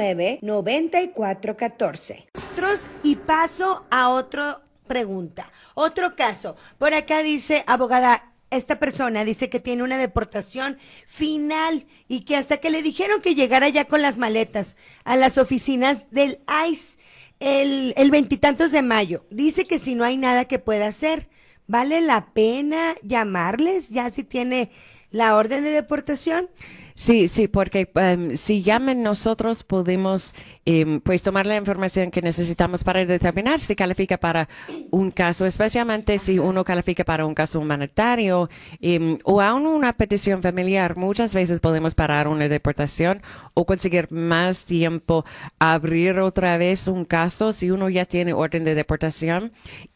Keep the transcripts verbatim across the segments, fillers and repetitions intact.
nueve, nueve cuatro uno cuatro. Y paso a otra pregunta, otro caso. Por acá dice, abogada, esta persona dice que tiene una deportación final y que hasta que le dijeron que llegara ya con las maletas a las oficinas del I C E el, el veintitantos de mayo, dice que si no hay nada que pueda hacer, ¿vale la pena llamarles ya si tiene la orden de deportación? Sí, sí, porque um, si llaman nosotros podemos um, pues tomar la información que necesitamos para determinar si califica para un caso, especialmente si uno califica para un caso humanitario um, o aún una petición familiar. Muchas veces podemos parar una deportación o conseguir más tiempo, abrir otra vez un caso si uno ya tiene orden de deportación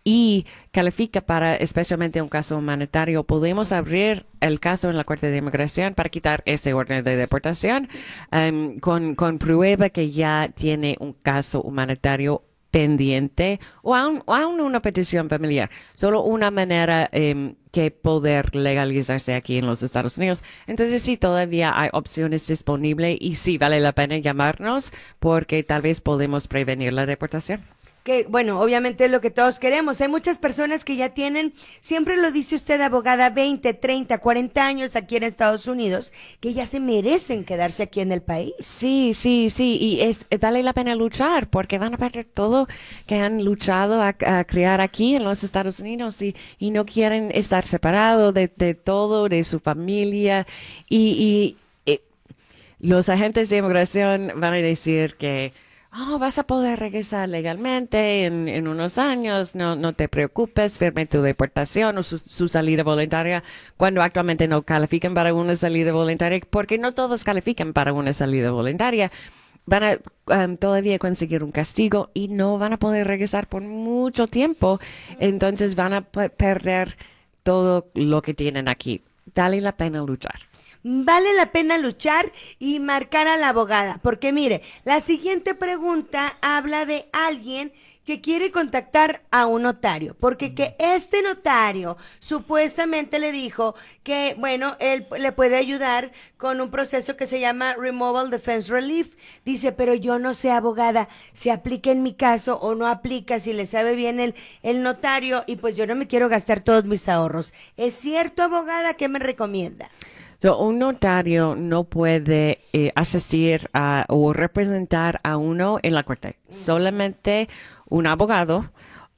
y califica para especialmente un caso humanitario. Podemos abrir el caso en la Corte de Inmigración para quitar ese orden de deportación um, con, con prueba que ya tiene un caso humanitario pendiente o aún, o aún una petición familiar. Solo una manera um, que poder legalizarse aquí en los Estados Unidos. Entonces sí, todavía hay opciones disponibles y sí vale la pena llamarnos porque tal vez podemos prevenir la deportación. Que, bueno, obviamente es lo que todos queremos. Hay muchas personas que ya tienen, siempre lo dice usted, abogada, veinte, treinta, cuarenta años aquí en Estados Unidos, que ya se merecen quedarse aquí en el país. Sí, sí, sí, y es vale la pena luchar porque van a perder todo que han luchado a, a crear aquí en los Estados Unidos y, y no quieren estar separados de, de todo, de su familia y, y, y los agentes de inmigración van a decir que oh, vas a poder regresar legalmente en, en unos años, no, no te preocupes, firme tu deportación o su, su salida voluntaria, cuando actualmente no califican para una salida voluntaria, porque no todos califican para una salida voluntaria. Van a um, todavía conseguir un castigo y no van a poder regresar por mucho tiempo, entonces van a p- perder todo lo que tienen aquí. Vale la pena luchar. Vale la pena luchar y marcar a la abogada, porque mire, la siguiente pregunta habla de alguien que quiere contactar a un notario, porque que este notario supuestamente le dijo que, bueno, él le puede ayudar con un proceso que se llama Removal Defense Relief. Dice, pero yo no sé, abogada, si aplica en mi caso o no aplica, si le sabe bien el, el notario, y pues yo no me quiero gastar todos mis ahorros. ¿Es cierto, abogada? ¿Qué me recomienda? So, un notario no puede eh, asistir a, o representar a uno en la corte. Solamente un abogado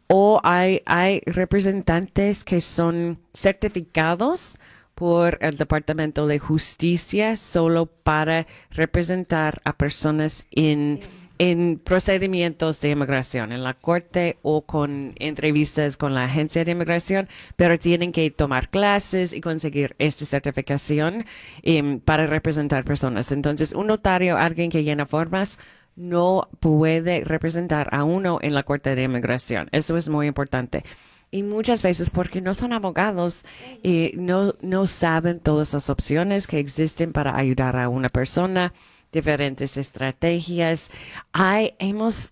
o hay, hay representantes que son certificados por el Departamento de Justicia solo para representar a personas en en procedimientos de inmigración, en la corte o con entrevistas con la agencia de inmigración, pero tienen que tomar clases y conseguir esta certificación um, para representar personas. Entonces, un notario, alguien que llena formas, no puede representar a uno en la corte de inmigración. Eso es muy importante. Y muchas veces porque no son abogados y no, no saben todas las opciones que existen para ayudar a una persona, diferentes estrategias. Hay, hemos,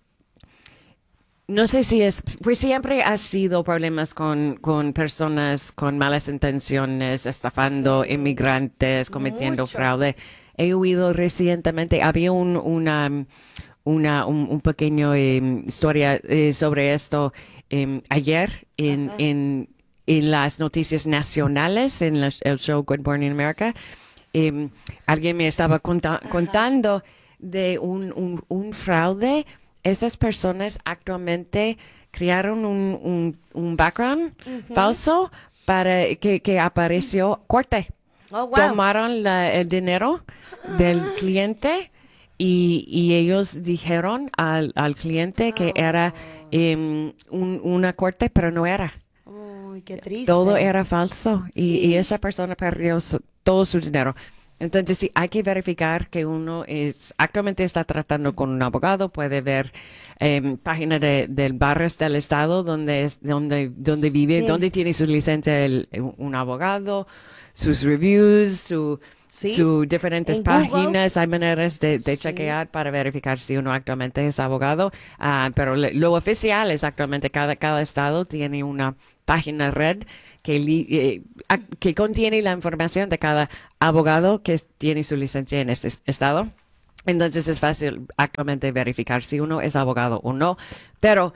no sé si es, pues siempre ha sido problemas con, con personas con malas intenciones, estafando sí. inmigrantes, cometiendo Mucho. fraude. He oído recientemente, había un, una, una, un, un pequeño eh, historia eh, sobre esto eh, ayer en, en, en las noticias nacionales, en la, el show Good Morning America. Eh, alguien me estaba conta- contando de un, un, un fraude. Esas personas actualmente crearon un, un, un background uh-huh. falso para que, que apareció corte. Oh, wow. Tomaron la, el dinero del cliente y, y ellos dijeron al, al cliente que oh. era um, un, una corte, pero no era. Uy, qué triste. Todo era falso y, y esa persona perdió su, todo su dinero. Entonces, sí, hay que verificar que uno es actualmente está tratando con un abogado. Puede ver eh, página de, del barrios del estado donde es, donde donde vive, sí. donde tiene su licencia el, un abogado, sus reviews, su ¿Sí? sus diferentes en páginas. Google. Hay maneras de, de chequear sí. para verificar si uno actualmente es abogado. Uh, pero le, lo oficial es actualmente cada cada estado tiene una página red que, li, eh, que contiene la información de cada abogado que tiene su licencia en este estado. Entonces es fácil actualmente verificar si uno es abogado o no. Pero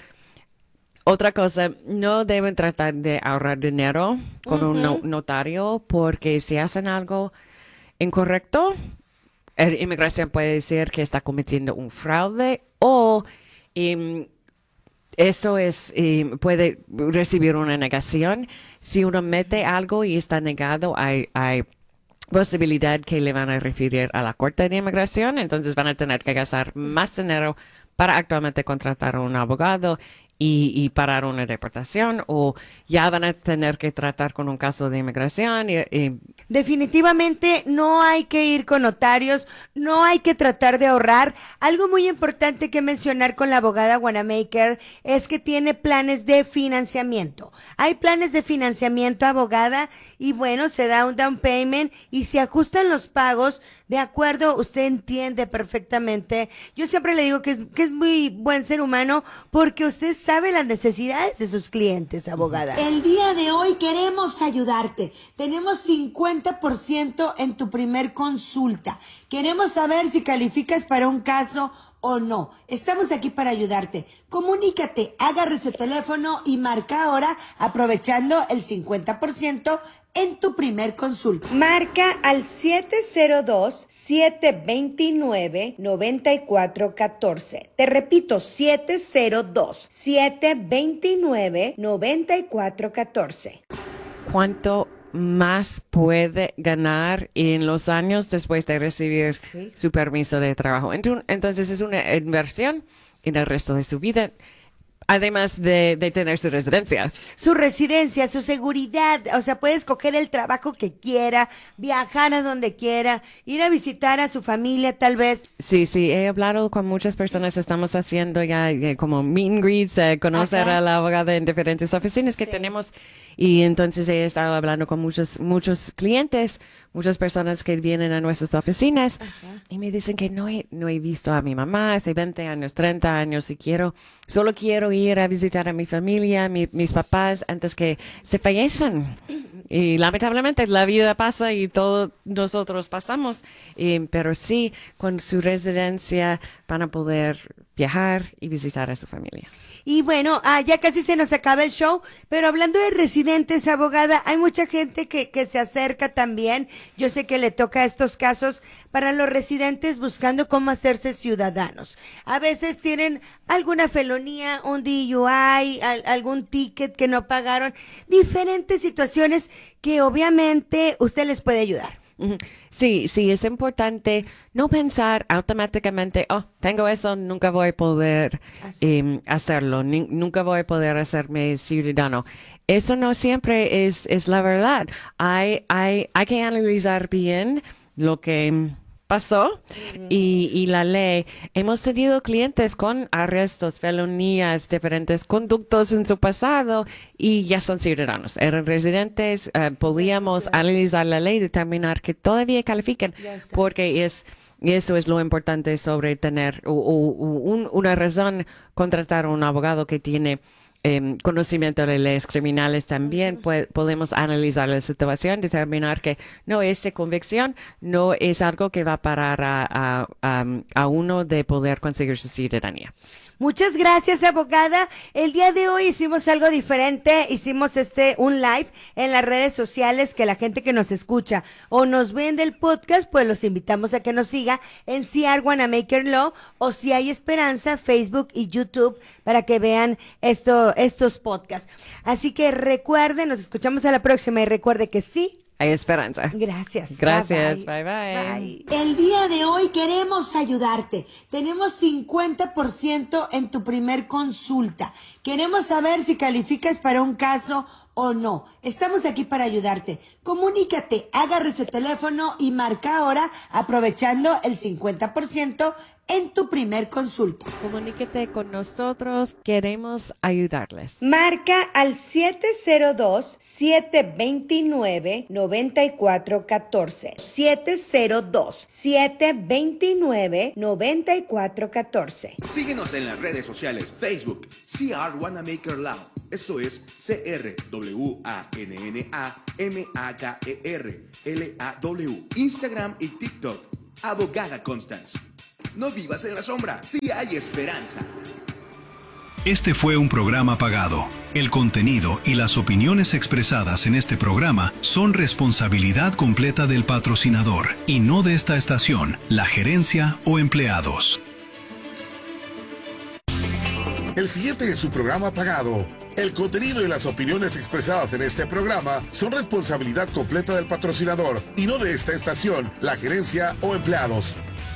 otra cosa, no deben tratar de ahorrar dinero con uh-huh. un no- notario porque si hacen algo incorrecto, la inmigración puede decir que está cometiendo un fraude o um, eso es um, puede recibir una negación. Si uno mete algo y está negado, hay, hay posibilidad que le van a referir a la Corte de Inmigración, entonces van a tener que gastar más dinero para actualmente contratar a un abogado y, y parar una deportación, o ya van a tener que tratar con un caso de inmigración. Y, y Definitivamente no hay que ir con notarios, no hay que tratar de ahorrar. Algo muy importante que mencionar con la abogada Wanamaker es que tiene planes de financiamiento. Hay planes de financiamiento, abogada, y bueno, se da un down payment y se ajustan los pagos. De acuerdo, usted entiende perfectamente. Yo siempre le digo que es, que es muy buen ser humano porque usted sabe las necesidades de sus clientes, abogada. El día de hoy queremos ayudarte. Tenemos cincuenta por ciento en tu primer consulta. Queremos saber si calificas para un caso o no. Estamos aquí para ayudarte. Comunícate, agarre ese teléfono y marca ahora aprovechando el cincuenta por ciento en tu primer consulta. Marca al siete cero dos, siete dos nueve, nueve cuatro uno cuatro. Te repito, siete cero dos, siete dos nueve, nueve cuatro uno cuatro. ¿Cuánto más puede ganar en los años después de recibir sí. su permiso de trabajo? Entonces es una inversión en el resto de su vida. Además de, de tener su residencia. Su residencia, su seguridad, o sea, puede escoger el trabajo que quiera, viajar a donde quiera, ir a visitar a su familia tal vez. Sí, sí, he hablado con muchas personas, estamos haciendo ya eh, como meet and greets, eh, conocer Ajá. a la abogada en diferentes oficinas que sí. tenemos, y entonces he estado hablando con muchos, muchos clientes, muchas personas que vienen a nuestras oficinas Ajá. y me dicen que no he, no he visto a mi mamá hace veinte años, treinta años y quiero, solo quiero ir a visitar a mi familia, mi, mis papás antes que se fallecen. Y lamentablemente la vida pasa y todos nosotros pasamos, eh, pero sí, con su residencia van a poder viajar y visitar a su familia. Y bueno, ah, ya casi se nos acaba el show, pero hablando de residentes, abogada, hay mucha gente que, que se acerca también. Yo sé que le toca estos casos para los residentes buscando cómo hacerse ciudadanos. A veces tienen alguna felonía, un D U I, al, algún ticket que no pagaron, diferentes situaciones que obviamente usted les puede ayudar. Sí, sí, es importante no pensar automáticamente, oh, tengo eso, nunca voy a poder eh, hacerlo, ni, nunca voy a poder hacerme ciudadano. Eso no siempre es, es la verdad. Hay, hay, hay que analizar bien lo que pasó uh-huh. y, y la ley. Hemos tenido clientes con arrestos, felonías, diferentes conductos en su pasado y ya son ciudadanos. Eran residentes, uh, podíamos analizar la ley y determinar que todavía califican porque es eso es lo importante sobre tener o, o, un, una razón contratar a un abogado que tiene Eh, conocimiento de leyes criminales también. Uh-huh. Pues, podemos analizar la situación, determinar que no, esta convicción no es algo que va a parar a, a, a, a uno de poder conseguir su ciudadanía. Muchas gracias, abogada. El día de hoy hicimos algo diferente. Hicimos este un live en las redes sociales que la gente que nos escucha o nos ve en el podcast, pues los invitamos a que nos siga en C R Wanamaker Law o Si Hay Esperanza, Facebook y YouTube para que vean esto, estos podcasts. Así que recuerden, nos escuchamos a la próxima y recuerde que sí hay esperanza. Gracias. Gracias. Bye bye. bye bye. El día de hoy queremos ayudarte. Tenemos cincuenta por ciento en tu primer consulta. Queremos saber si calificas para un caso o no. Estamos aquí para ayudarte. Comunícate, agarre ese teléfono y marca ahora aprovechando el cincuenta por ciento en tu primer consulta. Comuníquete con nosotros, queremos ayudarles. Marca al siete cero dos, siete dos nueve, nueve cuatro uno cuatro. siete cero dos, siete dos nueve, nueve cuatro uno cuatro. Síguenos en las redes sociales, Facebook, C R Wanamaker Law. Esto es C R W A N N A M A K E R L A W. Instagram y TikTok, Abogada Constance. No vivas en la sombra, sí hay esperanza. Este fue un programa pagado. El contenido y las opiniones expresadas en este programa son responsabilidad completa del patrocinador y no de esta estación, la gerencia o empleados. El siguiente es su programa pagado. El contenido y las opiniones expresadas en este programa son responsabilidad completa del patrocinador y no de esta estación, la gerencia o empleados.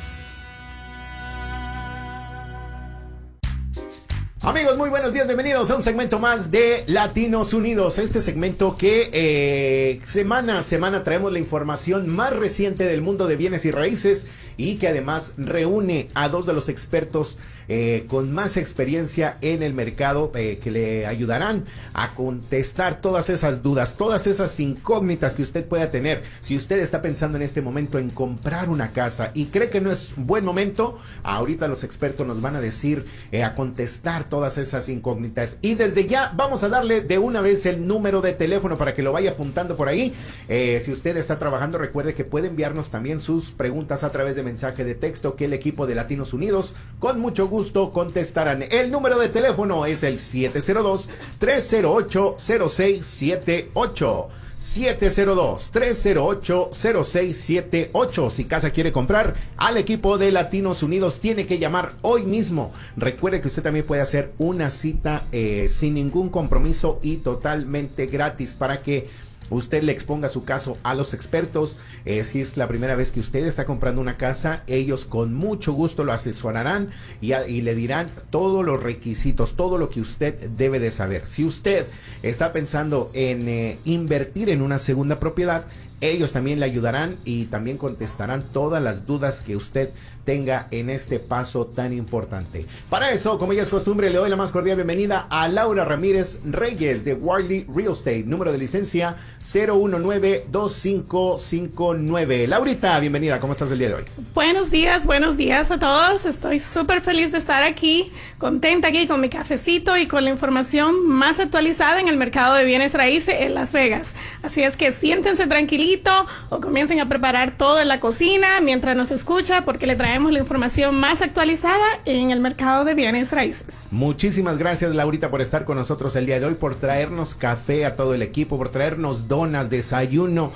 Amigos, muy buenos días, bienvenidos a un segmento más de Latinos Unidos. Este segmento que eh, semana a semana traemos la información más reciente del mundo de bienes y raíces y que además reúne a dos de los expertos eh, con más experiencia en el mercado eh, que le ayudarán a contestar todas esas dudas, todas esas incógnitas que usted pueda tener. Si usted está pensando en este momento en comprar una casa y cree que no es buen momento, ahorita los expertos nos van a decir, eh, a contestar todas esas incógnitas. Y desde ya vamos a darle de una vez el número de teléfono para que lo vaya apuntando por ahí. Eh, si usted está trabajando, recuerde que puede enviarnos también sus preguntas a través de mensaje de texto que el equipo de Latinos Unidos con mucho gusto contestarán. El número de teléfono es el siete cero dos, tres cero ocho, cero seis siete ocho. siete cero dos, tres cero ocho, cero seis siete ocho. Si casa quiere comprar, al equipo de Latinos Unidos tiene que llamar hoy mismo. Recuerde que usted también puede hacer una cita eh, sin ningún compromiso y totalmente gratis para que usted le exponga su caso a los expertos. Eh, si es la primera vez que usted está comprando una casa, ellos con mucho gusto lo asesorarán y, a, y le dirán todos los requisitos, todo lo que usted debe de saber. Si usted está pensando en eh, invertir en una segunda propiedad, ellos también le ayudarán y también contestarán todas las dudas que usted tenga en este paso tan importante. Para eso, como ya es costumbre, le doy la más cordial bienvenida a Laura Ramírez Reyes de Warley Real Estate, número de licencia cero uno nueve dos cinco cinco nueve. Laurita, bienvenida, ¿cómo estás el día de hoy? Buenos días, buenos días a todos. Estoy súper feliz de estar aquí, contenta aquí con mi cafecito y con la información más actualizada en el mercado de bienes raíces en Las Vegas. Así es que siéntense tranquilito o comiencen a preparar todo en la cocina mientras nos escucha, porque le traemos la información más actualizada en el mercado de bienes raíces. Muchísimas gracias, Laurita, por estar con nosotros el día de hoy, por traernos café a todo el equipo, por traernos donas, desayuno.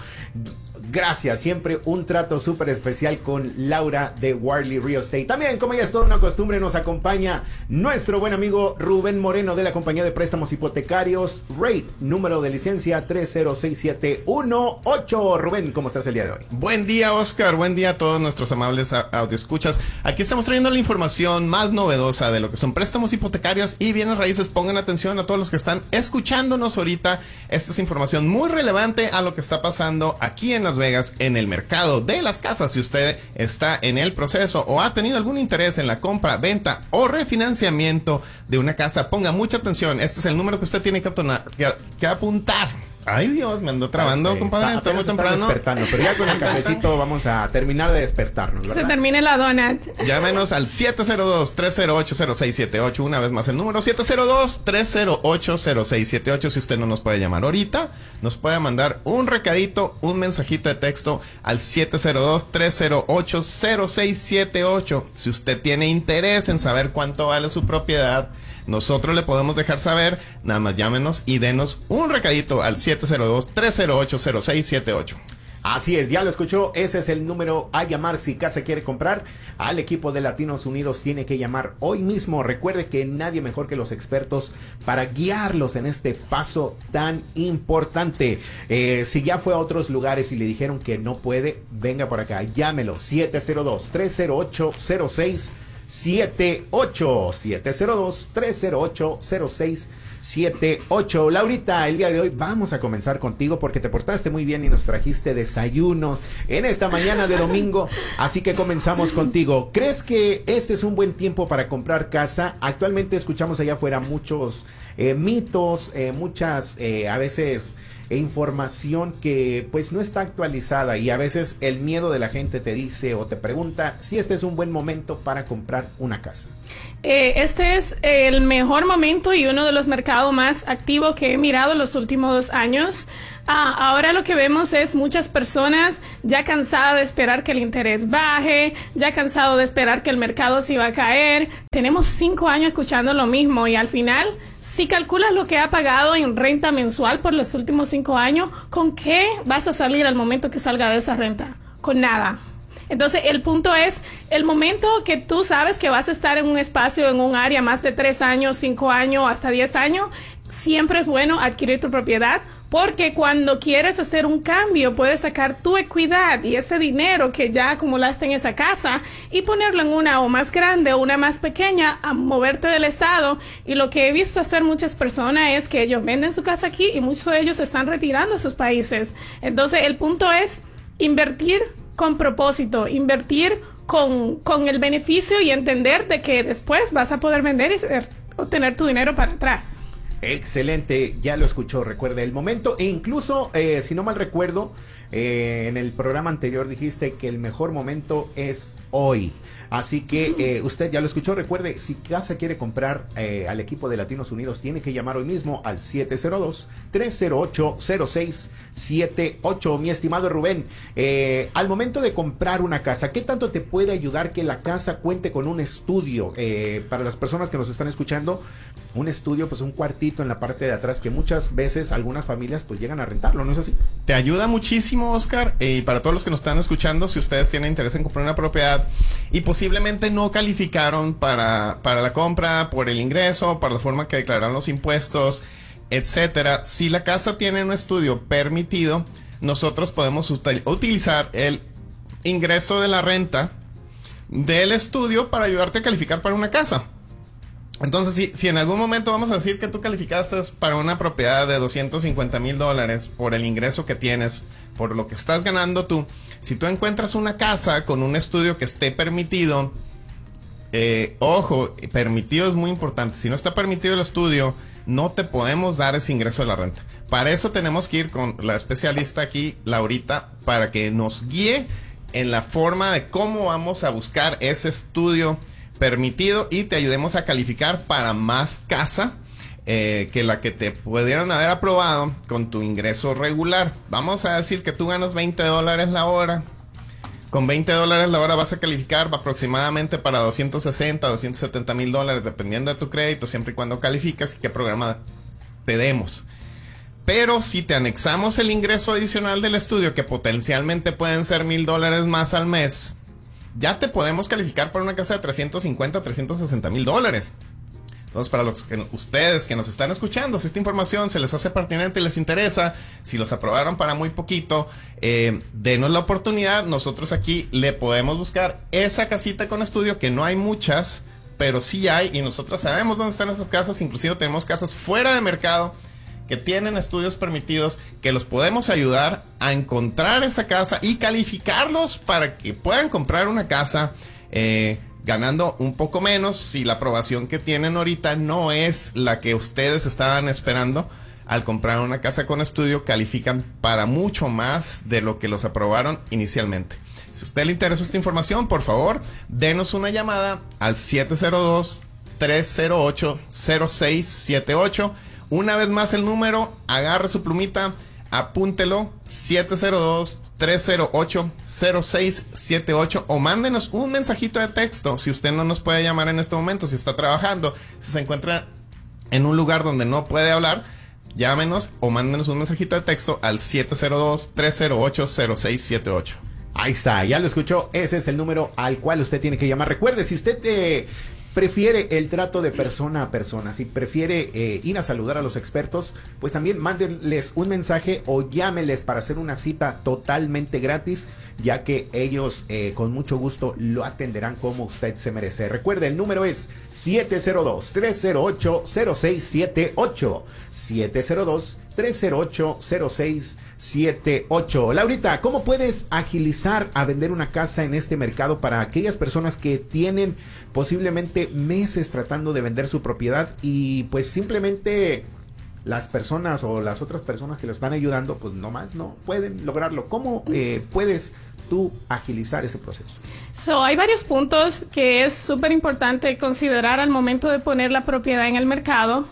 Gracias, siempre un trato súper especial con Laura de Warley Real Estate. También, como ya es toda una costumbre, nos acompaña nuestro buen amigo Rubén Moreno de la compañía de préstamos hipotecarios Rate, número de licencia tres cero seis siete uno ocho. Rubén, ¿cómo estás el día de hoy? Buen día, Oscar, buen día a todos nuestros amables audioescuchas. Aquí estamos trayendo la información más novedosa de lo que son préstamos hipotecarios y bienes raíces. Pongan atención a todos los que están escuchándonos ahorita. Esta es información muy relevante a lo que está pasando aquí en Las Vegas en el mercado de las casas. Si usted está en el proceso o ha tenido algún interés en la compra, venta o refinanciamiento de una casa, ponga mucha atención. Este es el número que usted tiene que, que, que apuntar. Ay, Dios, me ando trabando, este, compadre. Está, está muy temprano. Despertando, pero ya con el cafecito vamos a terminar de despertarnos, ¿verdad? Se termine la donut. Llámenos al siete cero dos, tres cero ocho, cero seis siete ocho. Una vez más el número siete cero dos, tres cero ocho, cero seis siete ocho. Si usted no nos puede llamar ahorita, nos puede mandar un recadito, un mensajito de texto al siete cero dos, tres cero ocho, cero seis siete ocho. Si usted tiene interés en saber cuánto vale su propiedad, nosotros le podemos dejar saber. Nada más llámenos y denos un recadito al siete cero dos, tres cero ocho, cero seis siete ocho. Así es, ya lo escuchó, ese es el número a llamar si casa quiere comprar. Al equipo de Latinos Unidos tiene que llamar hoy mismo. Recuerde que nadie mejor que los expertos para guiarlos en este paso tan importante. Eh, si ya fue a otros lugares y le dijeron que no puede, venga por acá, llámelo, siete cero dos, tres cero ocho, cero seis siete ocho, siete cero dos, tres cero ocho, cero seis siete ocho. Laurita, el día de hoy vamos a comenzar contigo porque te portaste muy bien y nos trajiste desayunos en esta mañana de domingo, así que comenzamos contigo. ¿Crees que este es un buen tiempo para comprar casa? Actualmente escuchamos allá afuera muchos eh, mitos, eh, muchas eh, a veces e información que pues no está actualizada y a veces el miedo de la gente te dice o te pregunta si este es un buen momento para comprar una casa. Eh, este es el mejor momento y uno de los mercados más activos que he mirado en los últimos dos años. Ah, ahora lo que vemos es muchas personas ya cansadas de esperar que el interés baje, ya cansado de esperar que el mercado se iba a caer. Tenemos cinco años escuchando lo mismo y al final, si calculas lo que ha pagado en renta mensual por los últimos cinco años, ¿con qué vas a salir al momento que salga de esa renta? Con nada. Entonces, el punto es, el momento que tú sabes que vas a estar en un espacio, en un área más de tres años, cinco años, hasta diez años, siempre es bueno adquirir tu propiedad, porque cuando quieres hacer un cambio, puedes sacar tu equidad y ese dinero que ya acumulaste en esa casa y ponerlo en una o más grande o una más pequeña, a moverte del estado. Y lo que he visto hacer muchas personas es que ellos venden su casa aquí y muchos de ellos se están retirando a sus países. Entonces, el punto es invertir con propósito, invertir con, con el beneficio y entender de que después vas a poder vender y ser, obtener tu dinero para atrás. Excelente, ya lo escuchó, recuerde el momento, e incluso, eh, si no mal recuerdo, eh, en el programa anterior dijiste que el mejor momento es hoy. Así que eh, usted ya lo escuchó, recuerde, si casa quiere comprar eh, al equipo de Latinos Unidos, tiene que llamar hoy mismo al siete cero dos, tres cero ocho, cero seis siete ocho. Mi estimado Rubén, eh, al momento de comprar una casa, ¿qué tanto te puede ayudar que la casa cuente con un estudio? Eh, para las personas que nos están escuchando, un estudio, pues un cuartito en la parte de atrás, que muchas veces algunas familias pues llegan a rentarlo, ¿no es así? Te ayuda muchísimo, Oscar, y para todos los que nos están escuchando, si ustedes tienen interés en comprar una propiedad y posiblemente no calificaron para, para la compra, por el ingreso, para la forma que declararon los impuestos, etcétera, si la casa tiene un estudio permitido, nosotros podemos util- utilizar el ingreso de la renta del estudio para ayudarte a calificar para una casa. Entonces, si, si en algún momento vamos a decir que tú calificaste para una propiedad de doscientos cincuenta mil dólares por el ingreso que tienes, por lo que estás ganando tú, si tú encuentras una casa con un estudio que esté permitido, eh, ojo, permitido es muy importante. Si no está permitido el estudio, no te podemos dar ese ingreso de la renta. Para eso tenemos que ir con la especialista aquí, Laurita, para que nos guíe en la forma de cómo vamos a buscar ese estudio permitido y te ayudemos a calificar para más casa eh, que la que te pudieran haber aprobado con tu ingreso regular. Vamos a decir que tú ganas veinte dólares la hora. Con veinte dólares la hora vas a calificar aproximadamente para doscientos sesenta, doscientos setenta mil dólares, dependiendo de tu crédito, siempre y cuando calificas y qué programa te demos. Pero si te anexamos el ingreso adicional del estudio, que potencialmente pueden ser mil dólares más al mes, ya te podemos calificar para una casa de trescientos cincuenta, trescientos sesenta mil dólares. Entonces, para los que ustedes que nos están escuchando, si esta información se les hace pertinente y les interesa, si los aprobaron para muy poquito, eh, denos la oportunidad. Nosotros aquí le podemos buscar esa casita con estudio, que no hay muchas, pero sí hay, y nosotros sabemos dónde están esas casas. Inclusive tenemos casas fuera de mercado que tienen estudios permitidos, que los podemos ayudar a encontrar esa casa y calificarlos para que puedan comprar una casa eh, ganando un poco menos. Si la aprobación que tienen ahorita no es la que ustedes estaban esperando, al comprar una casa con estudio califican para mucho más de lo que los aprobaron inicialmente. Si a usted le interesa esta información, por favor, denos una llamada al siete cero dos, tres cero ocho, cero seis siete ocho. Una vez más el número, agarre su plumita, apúntelo, siete cero dos, tres cero ocho, cero seis siete ocho, o mándenos un mensajito de texto si usted no nos puede llamar en este momento, si está trabajando, si se encuentra en un lugar donde no puede hablar, llámenos o mándenos un mensajito de texto al siete cero dos, tres cero ocho, cero seis siete ocho. Ahí está, ya lo escuchó, ese es el número al cual usted tiene que llamar. Recuerde, si usted eh, prefiere el trato de persona a persona, si prefiere eh, ir a saludar a los expertos, pues también mándenles un mensaje o llámeles para hacer una cita totalmente gratis, ya que ellos eh, con mucho gusto lo atenderán como usted se merece. Recuerde, el número es siete cero dos, tres cero ocho, cero seis siete ocho, siete cero dos, tres cero ocho, cero seis siete ocho. Laurita, ¿cómo puedes agilizar a vender una casa en este mercado para aquellas personas que tienen posiblemente meses tratando de vender su propiedad y pues simplemente las personas o las otras personas que lo están ayudando pues nomás no pueden lograrlo? ¿Cómo eh, puedes tú agilizar ese proceso? So, hay varios puntos que es súper importante considerar al momento de poner la propiedad en el mercado.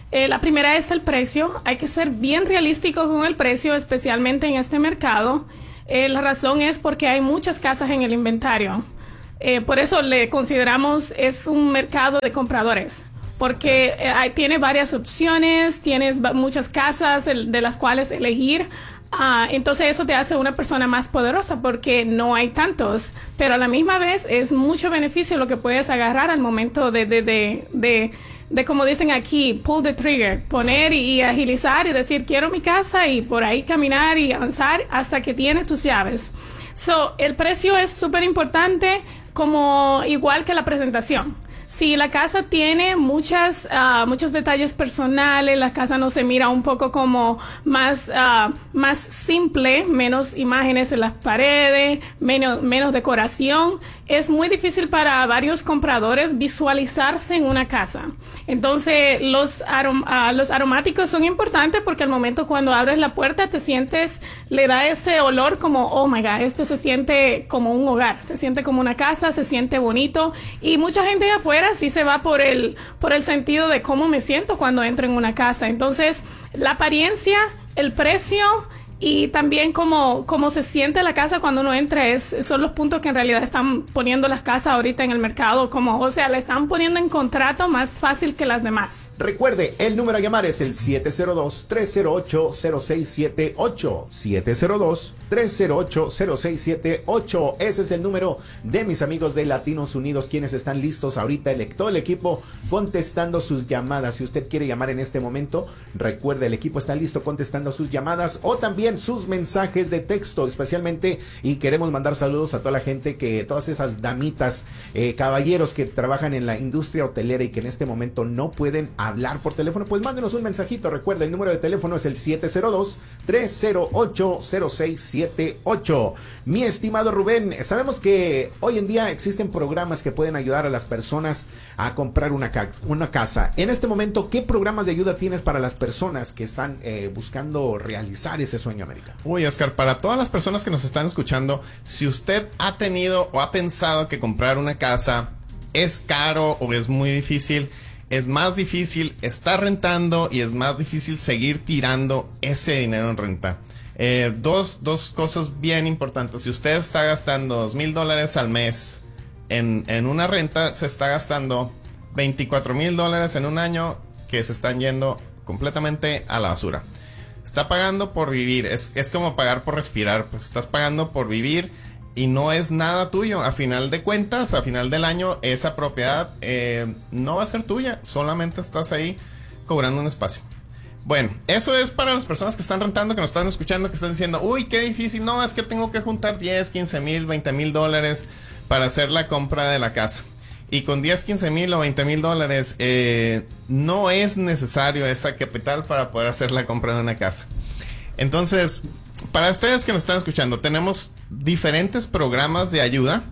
Eh, la primera es el precio. Hay que ser bien realístico con el precio, especialmente en este mercado. Eh, la razón es porque hay muchas casas en el inventario. Eh, por eso le consideramos es un mercado de compradores. Porque eh, hay, tiene varias opciones, tienes muchas casas el, de las cuales elegir. Uh, entonces eso te hace una persona más poderosa porque no hay tantos, pero a la misma vez es mucho beneficio lo que puedes agarrar al momento de, de, de, de, de como dicen aquí, pull the trigger, poner y, y agilizar y decir quiero mi casa y por ahí caminar y avanzar hasta que tienes tus llaves. So, el precio es súper importante, como igual que la presentación. Si la casa tiene muchas, uh, muchos detalles personales, la casa no se mira un poco como más, uh, más simple, menos imágenes en las paredes, menos, menos decoración, es muy difícil para varios compradores visualizarse en una casa. Entonces, los, arom uh, los aromáticos son importantes porque al momento cuando abres la puerta te sientes, le da ese olor como, oh my God, esto se siente como un hogar, se siente como una casa, se siente bonito y mucha gente de afuera sí se va por el, por el sentido de cómo me siento cuando entro en una casa. Entonces, la apariencia, el precio y también cómo, cómo se siente la casa cuando uno entra es, son los puntos que en realidad están poniendo las casas ahorita en el mercado, como, o sea, la están poniendo en contrato más fácil que las demás. Recuerde, el número a llamar es el siete cero dos, tres cero ocho, cero seis siete ocho. siete cero dos, tres cero ocho, cero seis siete ocho. Ese es el número de mis amigos de Latinos Unidos, quienes están listos ahorita, el, todo el equipo contestando sus llamadas. Si usted quiere llamar en este momento, recuerde, el equipo está listo contestando sus llamadas o también sus mensajes de texto, especialmente, y queremos mandar saludos a toda la gente, que todas esas damitas, eh, caballeros que trabajan en la industria hotelera y que en este momento no pueden hablar por teléfono, pues mándenos un mensajito. Recuerda, el número de teléfono es el siete cero dos, tres cero ocho, cero seis siete ocho. Mi estimado Rubén, sabemos que hoy en día existen programas que pueden ayudar a las personas a comprar una, ca una casa. En este momento, ¿qué programas de ayuda tienes para las personas que están eh, buscando realizar ese sueño, América? Uy, Oscar, para todas las personas que nos están escuchando, si usted ha tenido o ha pensado que comprar una casa es caro o es muy difícil, es más difícil estar rentando y es más difícil seguir tirando ese dinero en renta. Eh, dos, dos cosas bien importantes. Si usted está gastando dos mil dólares al mes en, en una renta, se está gastando veinticuatro mil dólares en un año que se están yendo completamente a la basura. Está pagando por vivir, es, es como pagar por respirar, pues estás pagando por vivir y no es nada tuyo. A final de cuentas, a final del año, esa propiedad eh, no va a ser tuya, solamente estás ahí cobrando un espacio. Bueno, eso es para las personas que están rentando, que nos están escuchando, que están diciendo, uy, qué difícil, no, es que tengo que juntar diez, quince mil, veinte mil dólares para hacer la compra de la casa. Y con diez, quince mil o veinte mil dólares eh, no es necesario esa capital para poder hacer la compra de una casa. Entonces, para ustedes que nos están escuchando, tenemos diferentes programas de ayuda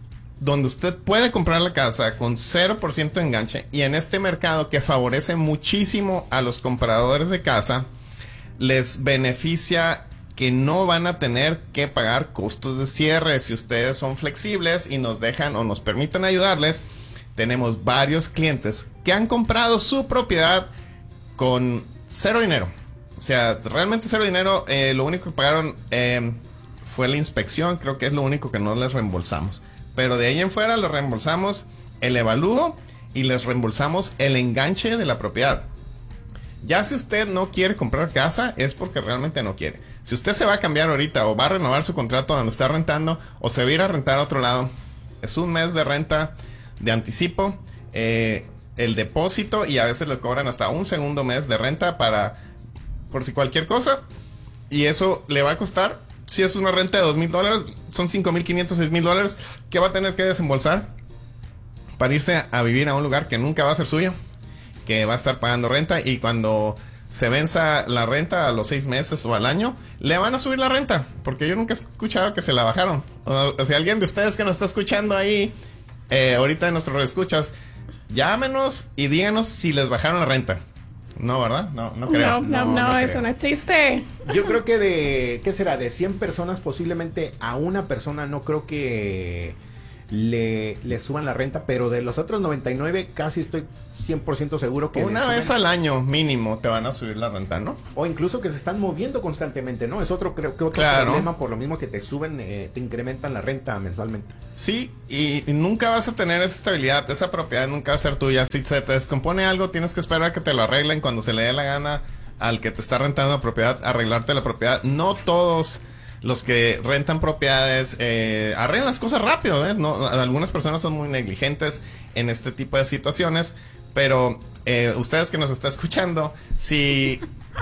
donde usted puede comprar la casa con cero por ciento de enganche, y en este mercado que favorece muchísimo a los compradores de casa, les beneficia que no van a tener que pagar costos de cierre. Si ustedes son flexibles y nos dejan o nos permiten ayudarles, tenemos varios clientes que han comprado su propiedad con cero dinero. O sea, realmente cero dinero. Eh, lo único que pagaron eh, fue la inspección. Creo que es lo único que no les reembolsamos. Pero de ahí en fuera les reembolsamos el evalúo y les reembolsamos el enganche de la propiedad. Ya si usted no quiere comprar casa, es porque realmente no quiere. Si usted se va a cambiar ahorita o va a renovar su contrato donde está rentando o se va a ir a rentar a otro lado, es un mes de renta de anticipo, eh, el depósito, y a veces le cobran hasta un segundo mes de renta para, por si cualquier cosa, y eso le va a costar, si es una renta de dos mil dólares, son cinco mil quinientos, seis mil dólares que va a tener que desembolsar para irse a vivir a un lugar que nunca va a ser suyo, que va a estar pagando renta, y cuando se venza la renta a los seis meses o al año, le van a subir la renta, porque yo nunca he escuchado que se la bajaron. O, o sea, alguien de ustedes que nos está escuchando ahí, eh, ahorita en nuestros escuchas, llámenos y díganos si les bajaron la renta. No, ¿verdad? No, no creo. No, no, no, no, no eso creo. No existe. Yo creo que de, ¿qué será? De cien personas, posiblemente a una persona, no creo que le, le suban la renta, pero de los otros noventa y nueve casi estoy cien por ciento seguro que una vez al año mínimo te van a subir la renta, ¿no? O incluso que se están moviendo constantemente, ¿no? Es otro, creo que otro claro. problema, por lo mismo que te suben, eh, te incrementan la renta mensualmente. Sí, y, y nunca vas a tener esa estabilidad, esa propiedad nunca va a ser tuya. Si se te descompone algo, tienes que esperar a que te lo arreglen cuando se le dé la gana al que te está rentando la propiedad, arreglarte la propiedad. No todos los que rentan propiedades eh, arreglan las cosas rápido, ¿ves? No, algunas personas son muy negligentes en este tipo de situaciones, pero eh, ustedes que nos están escuchando, si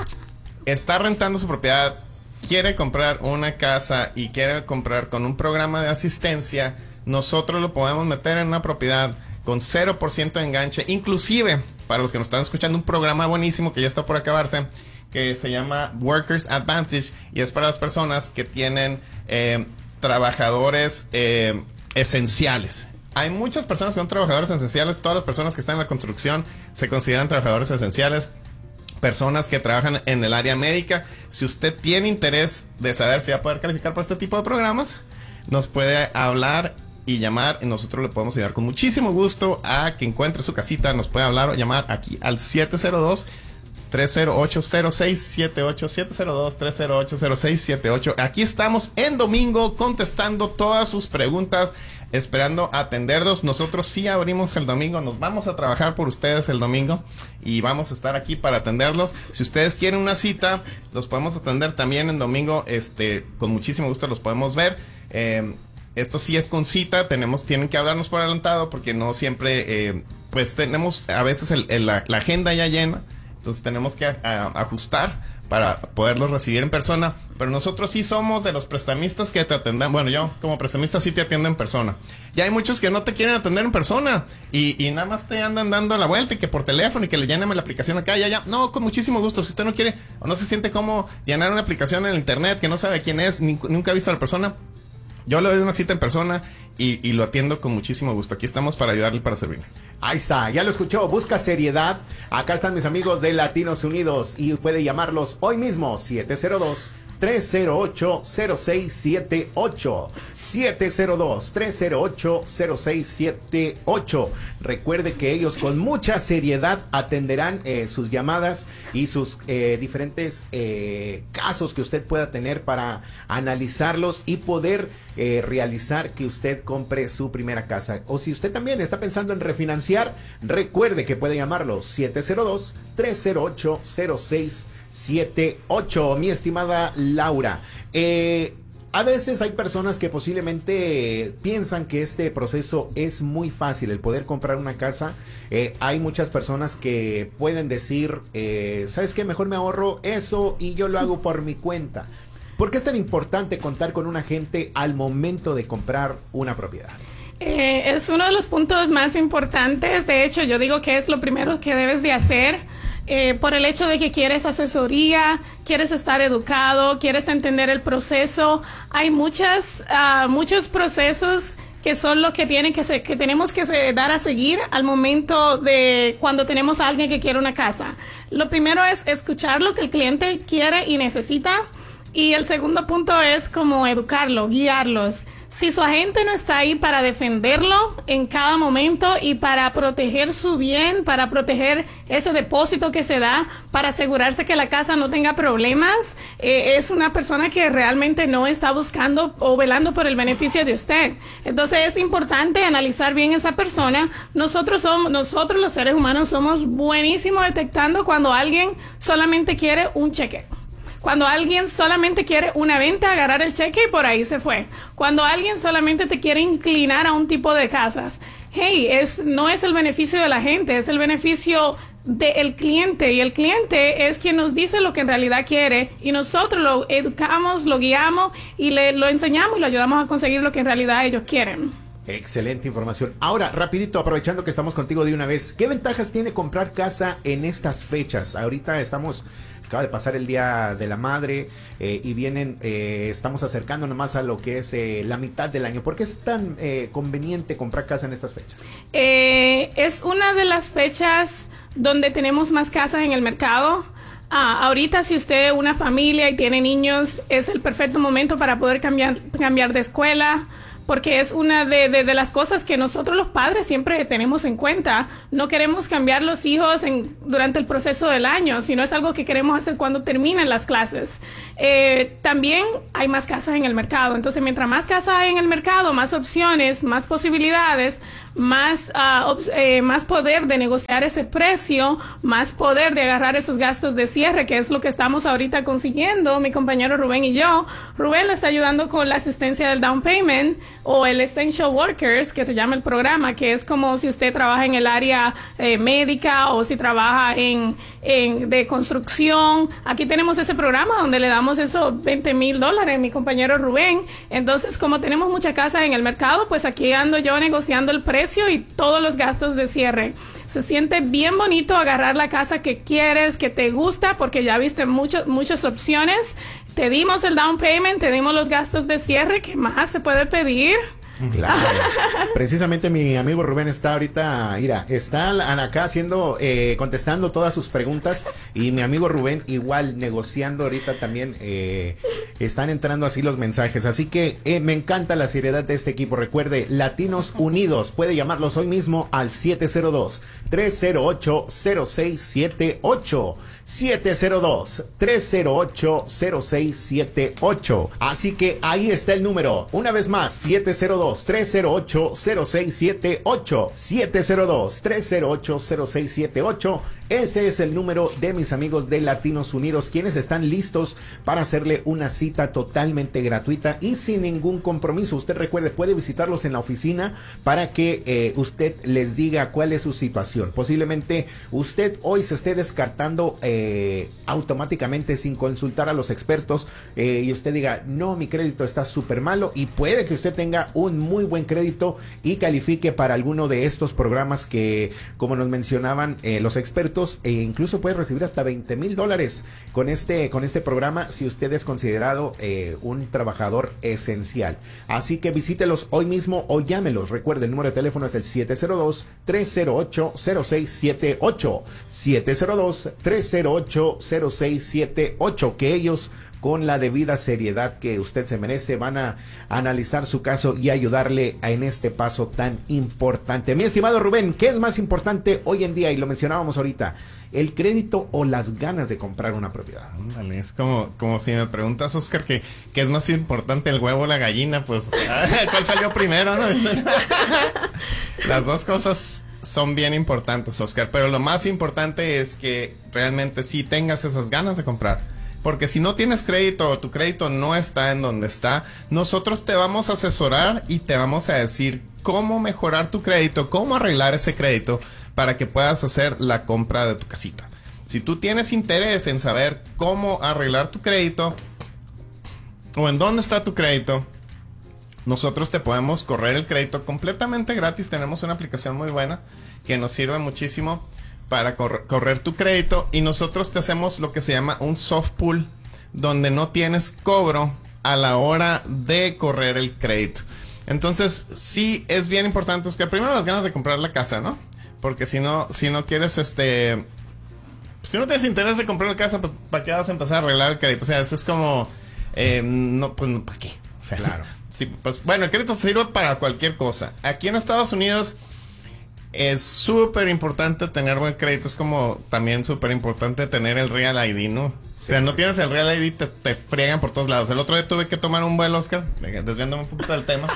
está rentando su propiedad, quiere comprar una casa y quiere comprar con un programa de asistencia, nosotros lo podemos meter en una propiedad con cero por ciento de enganche, inclusive para los que nos están escuchando, un programa buenísimo que ya está por acabarse, que se llama Workers Advantage, y es para las personas que tienen eh, trabajadores eh, esenciales. Hay muchas personas que son trabajadores esenciales, todas las personas que están en la construcción se consideran trabajadores esenciales, personas que trabajan en el área médica. Si usted tiene interés de saber si va a poder calificar para este tipo de programas, nos puede hablar y llamar, y nosotros le podemos ayudar con muchísimo gusto a que encuentre su casita. Nos puede hablar o llamar aquí al siete cero dos, tres cero ocho, cero seis siete ocho, siete cero dos, tres cero ocho, cero seis siete ocho. Aquí estamos en domingo contestando todas sus preguntas, esperando atenderlos. Nosotros sí abrimos el domingo, nos vamos a trabajar por ustedes el domingo y vamos a estar aquí para atenderlos. Si ustedes quieren una cita, los podemos atender también en domingo, este, con muchísimo gusto los podemos ver. Eh, esto sí es con cita, tenemos, tienen que hablarnos por adelantado porque no siempre, eh, pues tenemos a veces el, el, la, la agenda ya llena, entonces tenemos que a, a, ajustar para poderlos recibir en persona, pero nosotros sí somos de los prestamistas que te atendan. Bueno, yo como prestamista sí te atiendo en persona. Ya hay muchos que no te quieren atender en persona y, y nada más te andan dando la vuelta y que por teléfono y que le lléname la aplicación acá y allá. No, con muchísimo gusto. Si usted no quiere o no se siente cómo llenar una aplicación en el internet que no sabe quién es, ni, nunca ha visto a la persona, yo le doy una cita en persona y, y lo atiendo con muchísimo gusto. Aquí estamos para ayudarle y para servirle. Ahí está, ya lo escuchó, busca seriedad. Acá están mis amigos de Latinos Unidos y puede llamarlos hoy mismo, siete cero dos, tres cero ocho, cero seis siete ocho, siete cero dos, tres cero ocho, cero seis siete ocho. Recuerde que ellos con mucha seriedad atenderán eh, sus llamadas y sus eh, diferentes eh, casos que usted pueda tener para analizarlos y poder eh, realizar que usted compre su primera casa. O si usted también está pensando en refinanciar, recuerde que puede llamarlo siete cero dos, tres cero ocho, cero seis siete ocho. Mi estimada Laura, eh, a veces hay personas que posiblemente piensan que este proceso es muy fácil, el poder comprar una casa. Eh, hay muchas personas que pueden decir, eh, ¿sabes qué? Mejor me ahorro eso y yo lo hago por mi cuenta. ¿Por qué es tan importante contar con un agente al momento de comprar una propiedad? Eh, es uno de los puntos más importantes. De hecho, yo digo que es lo primero que debes de hacer. Eh, por el hecho de que quieres asesoría, quieres estar educado, quieres entender el proceso. Hay muchas, uh, muchos procesos que son lo que tienen que se, que tenemos que se, dar a seguir al momento de cuando tenemos a alguien que quiere una casa. Lo primero es escuchar lo que el cliente quiere y necesita, y el segundo punto es como educarlo, guiarlos. Si su agente no está ahí para defenderlo en cada momento y para proteger su bien, para proteger ese depósito que se da, para asegurarse que la casa no tenga problemas, eh, es una persona que realmente no está buscando o velando por el beneficio de usted. Entonces es importante analizar bien esa persona. Nosotros somos, nosotros los seres humanos somos buenísimos detectando cuando alguien solamente quiere un cheque. Cuando alguien solamente quiere una venta, agarrar el cheque y por ahí se fue. Cuando alguien solamente te quiere inclinar a un tipo de casas. Hey, es, no es el beneficio de la gente, es el beneficio del cliente. Y el cliente es quien nos dice lo que en realidad quiere. Y nosotros lo educamos, lo guiamos y le, lo enseñamos y lo ayudamos a conseguir lo que en realidad ellos quieren. Excelente información. Ahora, rapidito, aprovechando que estamos contigo de una vez, ¿qué ventajas tiene comprar casa en estas fechas? Ahorita estamos... Acaba de pasar el Día de la Madre eh, y vienen, eh, estamos acercándonos más a lo que es eh, la mitad del año. ¿Por qué es tan eh, conveniente comprar casa en estas fechas? Eh, es una de las fechas donde tenemos más casas en el mercado. Ah, ahorita si usted es una familia y tiene niños, es el perfecto momento para poder cambiar, cambiar de escuela, porque es una de, de, de las cosas que nosotros los padres siempre tenemos en cuenta. No queremos cambiar los hijos en, durante el proceso del año, sino es algo que queremos hacer cuando terminen las clases. Eh, también hay más casas en el mercado, entonces mientras más casas hay en el mercado, más opciones, más posibilidades, más, uh, op- eh, más poder de negociar ese precio, más poder de agarrar esos gastos de cierre, que es lo que estamos ahorita consiguiendo, mi compañero Rubén y yo. Rubén le está ayudando con la asistencia del down payment o el Essential Workers, que se llama el programa, que es como si usted trabaja en el área eh, médica o si trabaja en, en de construcción. Aquí tenemos ese programa donde le damos esos veinte mil dólares, mi compañero Rubén. Entonces, como tenemos mucha casa en el mercado, pues aquí ando yo negociando el precio y todos los gastos de cierre. Se siente bien bonito agarrar la casa que quieres, que te gusta, porque ya viste muchas muchas opciones. Te dimos el down payment, te dimos los gastos de cierre. ¿Qué más se puede pedir? Claro. Precisamente mi amigo Rubén está ahorita, mira, está acá haciendo, eh, contestando todas sus preguntas, y mi amigo Rubén igual negociando ahorita también, eh, están entrando así los mensajes, así que eh, me encanta la seriedad de este equipo. Recuerde, Latinos Unidos, puede llamarlos hoy mismo al siete cero dos, tres cero ocho, cero seis siete ocho. siete cero dos, tres cero ocho, cero seis siete ocho. Así que ahí está el número. Una vez más, siete cero dos, tres cero ocho, cero seis siete ocho. siete cero dos, tres cero ocho, cero seis siete ocho. Ese es el número de mis amigos de Latinos Unidos, quienes están listos para hacerle una cita totalmente gratuita y sin ningún compromiso. Usted recuerde, puede visitarlos en la oficina para que eh, usted les diga cuál es su situación. Posiblemente usted hoy se esté descartando eh, automáticamente sin consultar a los expertos, eh, y usted diga, no, mi crédito está súper malo, y puede que usted tenga un muy buen crédito y califique para alguno de estos programas que, como nos mencionaban eh, los expertos, e incluso puede recibir hasta veinte mil dólares con este, con este programa si usted es considerado eh, un trabajador esencial. Así que visítelos hoy mismo o llámelos. Recuerde, el número de teléfono es el siete cero dos, tres cero ocho, cero seis siete ocho. siete cero dos, tres cero ocho, cero seis siete ocho. Que ellos, con la debida seriedad que usted se merece, van a analizar su caso y ayudarle en este paso tan importante. Mi estimado Rubén, ¿qué es más importante hoy en día? Y lo mencionábamos ahorita, ¿el crédito o las ganas de comprar una propiedad? Ándale, es como, como si me preguntas, Oscar, que, que es más importante, el huevo o la gallina, pues, ¿cuál salió primero, no? Las dos cosas son bien importantes, Oscar, pero lo más importante es que realmente sí tengas esas ganas de comprar. Porque si no tienes crédito o tu crédito no está en donde está, nosotros te vamos a asesorar y te vamos a decir cómo mejorar tu crédito, cómo arreglar ese crédito para que puedas hacer la compra de tu casita. Si tú tienes interés en saber cómo arreglar tu crédito o en dónde está tu crédito, nosotros te podemos correr el crédito completamente gratis. Tenemos una aplicación muy buena que nos sirve muchísimo para cor- correr tu crédito, y nosotros te hacemos lo que se llama un soft pull, donde no tienes cobro a la hora de correr el crédito. Entonces, sí es bien importante, es que primero las ganas de comprar la casa, ¿no? Porque si no, si no quieres, este... si no tienes interés de comprar la casa, pues ¿para qué vas a empezar a arreglar el crédito? O sea, eso es como... Eh, no, pues, ¿para qué? O sea, claro. Sí, pues, bueno, el crédito sirve para cualquier cosa. Aquí en Estados Unidos es súper importante tener buen crédito. Es como también súper importante tener el Real I D, ¿no? Sí, o sea, no tienes el Real I D, te, te friegan por todos lados. El otro día tuve que tomar un vuelo, Oscar, desviándome un poquito del tema.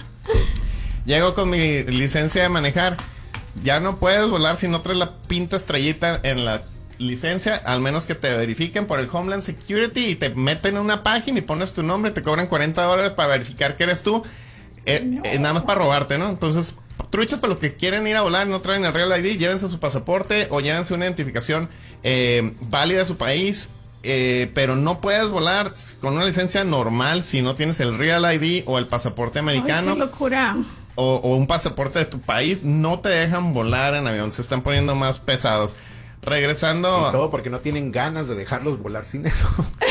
Llego con mi licencia de manejar. Ya no puedes volar si no traes la pinta estrellita en la licencia, al menos que te verifiquen por el Homeland Security y te meten en una página y pones tu nombre, te cobran cuarenta dólares para verificar que eres tú. Eh, no. eh, nada más para robarte, ¿no? Entonces, truchas para los que quieren ir a volar y no traen el Real I D, llévense su pasaporte o llévense una identificación eh, válida de su país, eh, pero no puedes volar con una licencia normal si no tienes el Real I D o el pasaporte americano. Ay, qué locura. O, o un pasaporte de tu país. No te dejan volar en avión, se están poniendo más pesados. Regresando... Y todo porque no tienen ganas de dejarlos volar sin eso.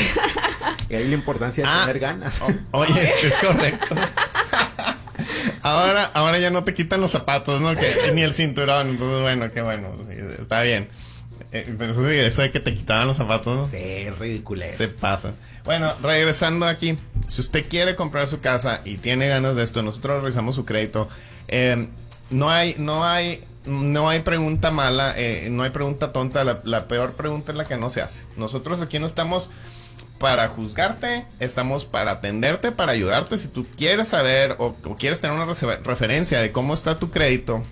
Y ahí la importancia de ah, tener ganas. O, oye, es, es correcto. Ahora, ahora ya no te quitan los zapatos, ¿no? Que, ni el cinturón. Entonces, bueno, qué bueno. Está bien. Eh, pero eso, de- eso de que te quitaban los zapatos, ¿no? Sí, ridículo. Se pasa. Bueno, regresando aquí, si usted quiere comprar su casa y tiene ganas de esto, nosotros revisamos su crédito. Eh, no hay, no hay, no hay pregunta mala, eh, no hay pregunta tonta. La, la peor pregunta es la que no se hace. Nosotros aquí no estamos para juzgarte, estamos para atenderte, para ayudarte. Si tú quieres saber o, o quieres tener una refe- referencia de cómo está tu crédito,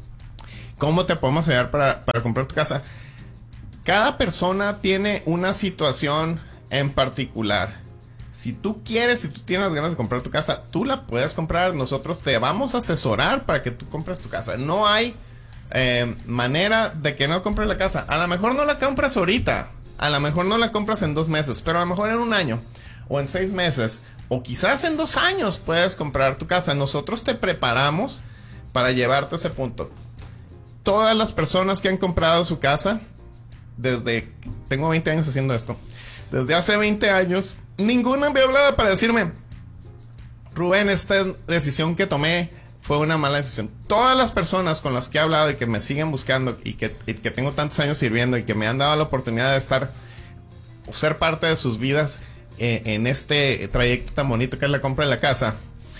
cómo te podemos ayudar para, para comprar tu casa. Cada persona tiene una situación en particular. Si tú quieres, si tú tienes ganas de comprar tu casa, tú la puedes comprar. Nosotros te vamos a asesorar para que tú compres tu casa. No hay eh, manera de que no compres la casa. A lo mejor no la compras ahorita. A lo mejor no la compras en dos meses. Pero a lo mejor en un año. O en seis meses. O quizás en dos años puedes comprar tu casa. Nosotros te preparamos para llevarte a ese punto. Todas las personas que han comprado su casa, desde... Tengo veinte años haciendo esto. Desde hace veinte años, ninguna me ha hablado para decirme, Rubén, esta decisión que tomé fue una mala decisión. Todas las personas con las que he hablado y que me siguen buscando y que, y que tengo tantos años sirviendo y que me han dado la oportunidad de estar o ser parte de sus vidas eh, en este trayecto tan bonito que es la compra de la casa,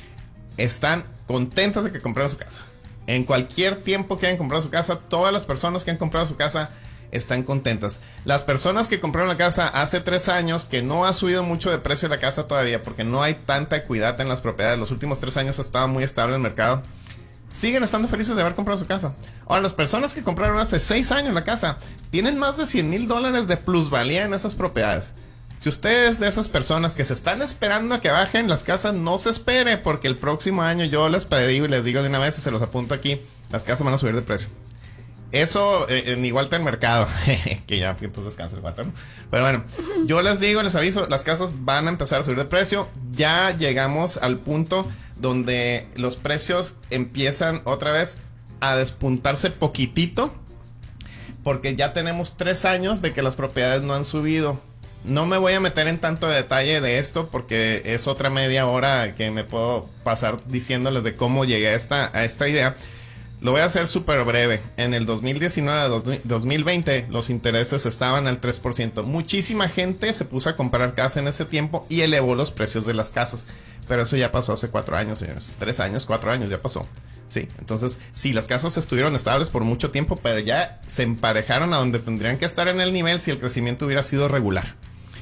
están contentas de que compraron su casa. En cualquier tiempo que hayan comprado su casa, todas las personas que han comprado su casa están contentas. Las personas que compraron la casa hace tres años, que no ha subido mucho de precio la casa todavía, porque no hay tanta equidad en las propiedades, los últimos tres años ha estado muy estable el mercado, siguen estando felices de haber comprado su casa. Ahora, las personas que compraron hace seis años la casa, tienen más de cien mil dólares de plusvalía en esas propiedades. Si usted es de esas personas que se están esperando a que bajen las casas, no se espere, porque el próximo año yo les pedí y les digo de una vez y se los apunto aquí, las casas van a subir de precio. Eso eh, en igual del mercado, que ya pues descansa el guato, ¿no? Pero bueno, yo les digo, les aviso, las casas van a empezar a subir de precio. Ya llegamos al punto donde los precios empiezan otra vez a despuntarse poquitito, porque ya tenemos tres años de que las propiedades no han subido. No me voy a meter en tanto detalle de esto porque es otra media hora que me puedo pasar diciéndoles de cómo llegué a esta, a esta idea. Lo voy a hacer súper breve. En el dos mil diecinueve, dos mil veinte, los intereses estaban al tres por ciento. Muchísima gente se puso a comprar casa en ese tiempo y elevó los precios de las casas. Pero eso ya pasó hace cuatro años, señores. Tres años, cuatro años, ya pasó. Sí, entonces, sí, las casas estuvieron estables por mucho tiempo, pero ya se emparejaron a donde tendrían que estar en el nivel si el crecimiento hubiera sido regular.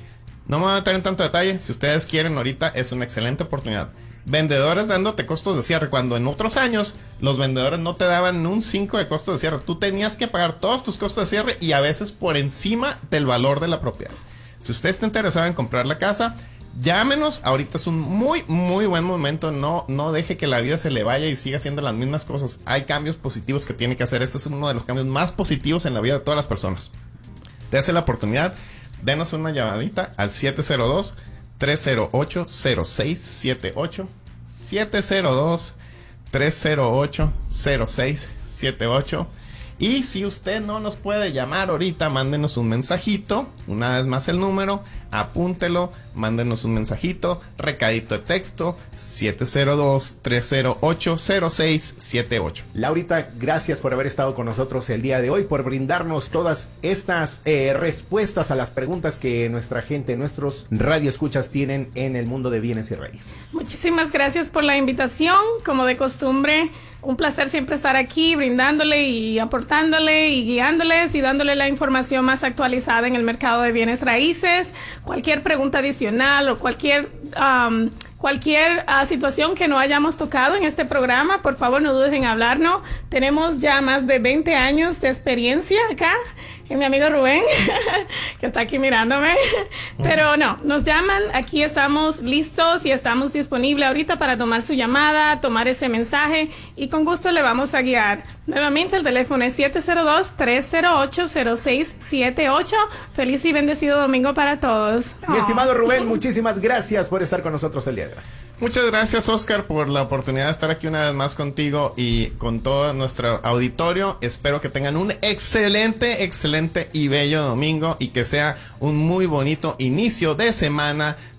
No me voy a meter en tanto detalle. Si ustedes quieren ahorita, es una excelente oportunidad. Vendedores dándote costos de cierre, cuando en otros años los vendedores no te daban un cinco de costos de cierre. Tú tenías que pagar todos tus costos de cierre y a veces por encima del valor de la propiedad. Si usted está interesado en comprar la casa, llámenos. Ahorita es un muy, muy buen momento. No, no deje que la vida se le vaya y siga haciendo las mismas cosas. Hay cambios positivos que tiene que hacer. Este es uno de los cambios más positivos en la vida de todas las personas. Dese la oportunidad. Denos una llamadita al siete cero dos, tres cero ocho, cero seis siete ocho. siete cero dos, tres cero ocho, cero seis siete ocho. Y si usted no nos puede llamar ahorita, mándenos un mensajito. Una vez más el número, apúntelo, mándenos un mensajito, recadito de texto, siete cero dos, tres cero ocho, cero seis siete ocho. Laurita, gracias por haber estado con nosotros el día de hoy, por brindarnos todas estas eh, respuestas a las preguntas que nuestra gente, nuestros radioescuchas tienen en el mundo de bienes y raíces. Muchísimas gracias por la invitación, como de costumbre. Un placer siempre estar aquí brindándole y aportándole y guiándoles y dándole la información más actualizada en el mercado de bienes raíces. Cualquier pregunta adicional o cualquier um, cualquier uh, situación que no hayamos tocado en este programa, por favor no dudes en hablarnos. Tenemos ya más de veinte años de experiencia acá. Y mi amigo Rubén, que está aquí mirándome. Pero no, nos llaman, aquí estamos listos y estamos disponibles ahorita para tomar su llamada, tomar ese mensaje y con gusto le vamos a guiar. Nuevamente el teléfono es siete cero dos, tres cero ocho, cero seis siete ocho. Feliz y bendecido domingo para todos. Mi oh. estimado Rubén, muchísimas gracias por estar con nosotros el día de hoy. Muchas gracias, Oscar, por la oportunidad de estar aquí una vez más contigo y con todo nuestro auditorio. Espero que tengan un excelente, excelente y bello domingo y que sea un muy bonito inicio de semana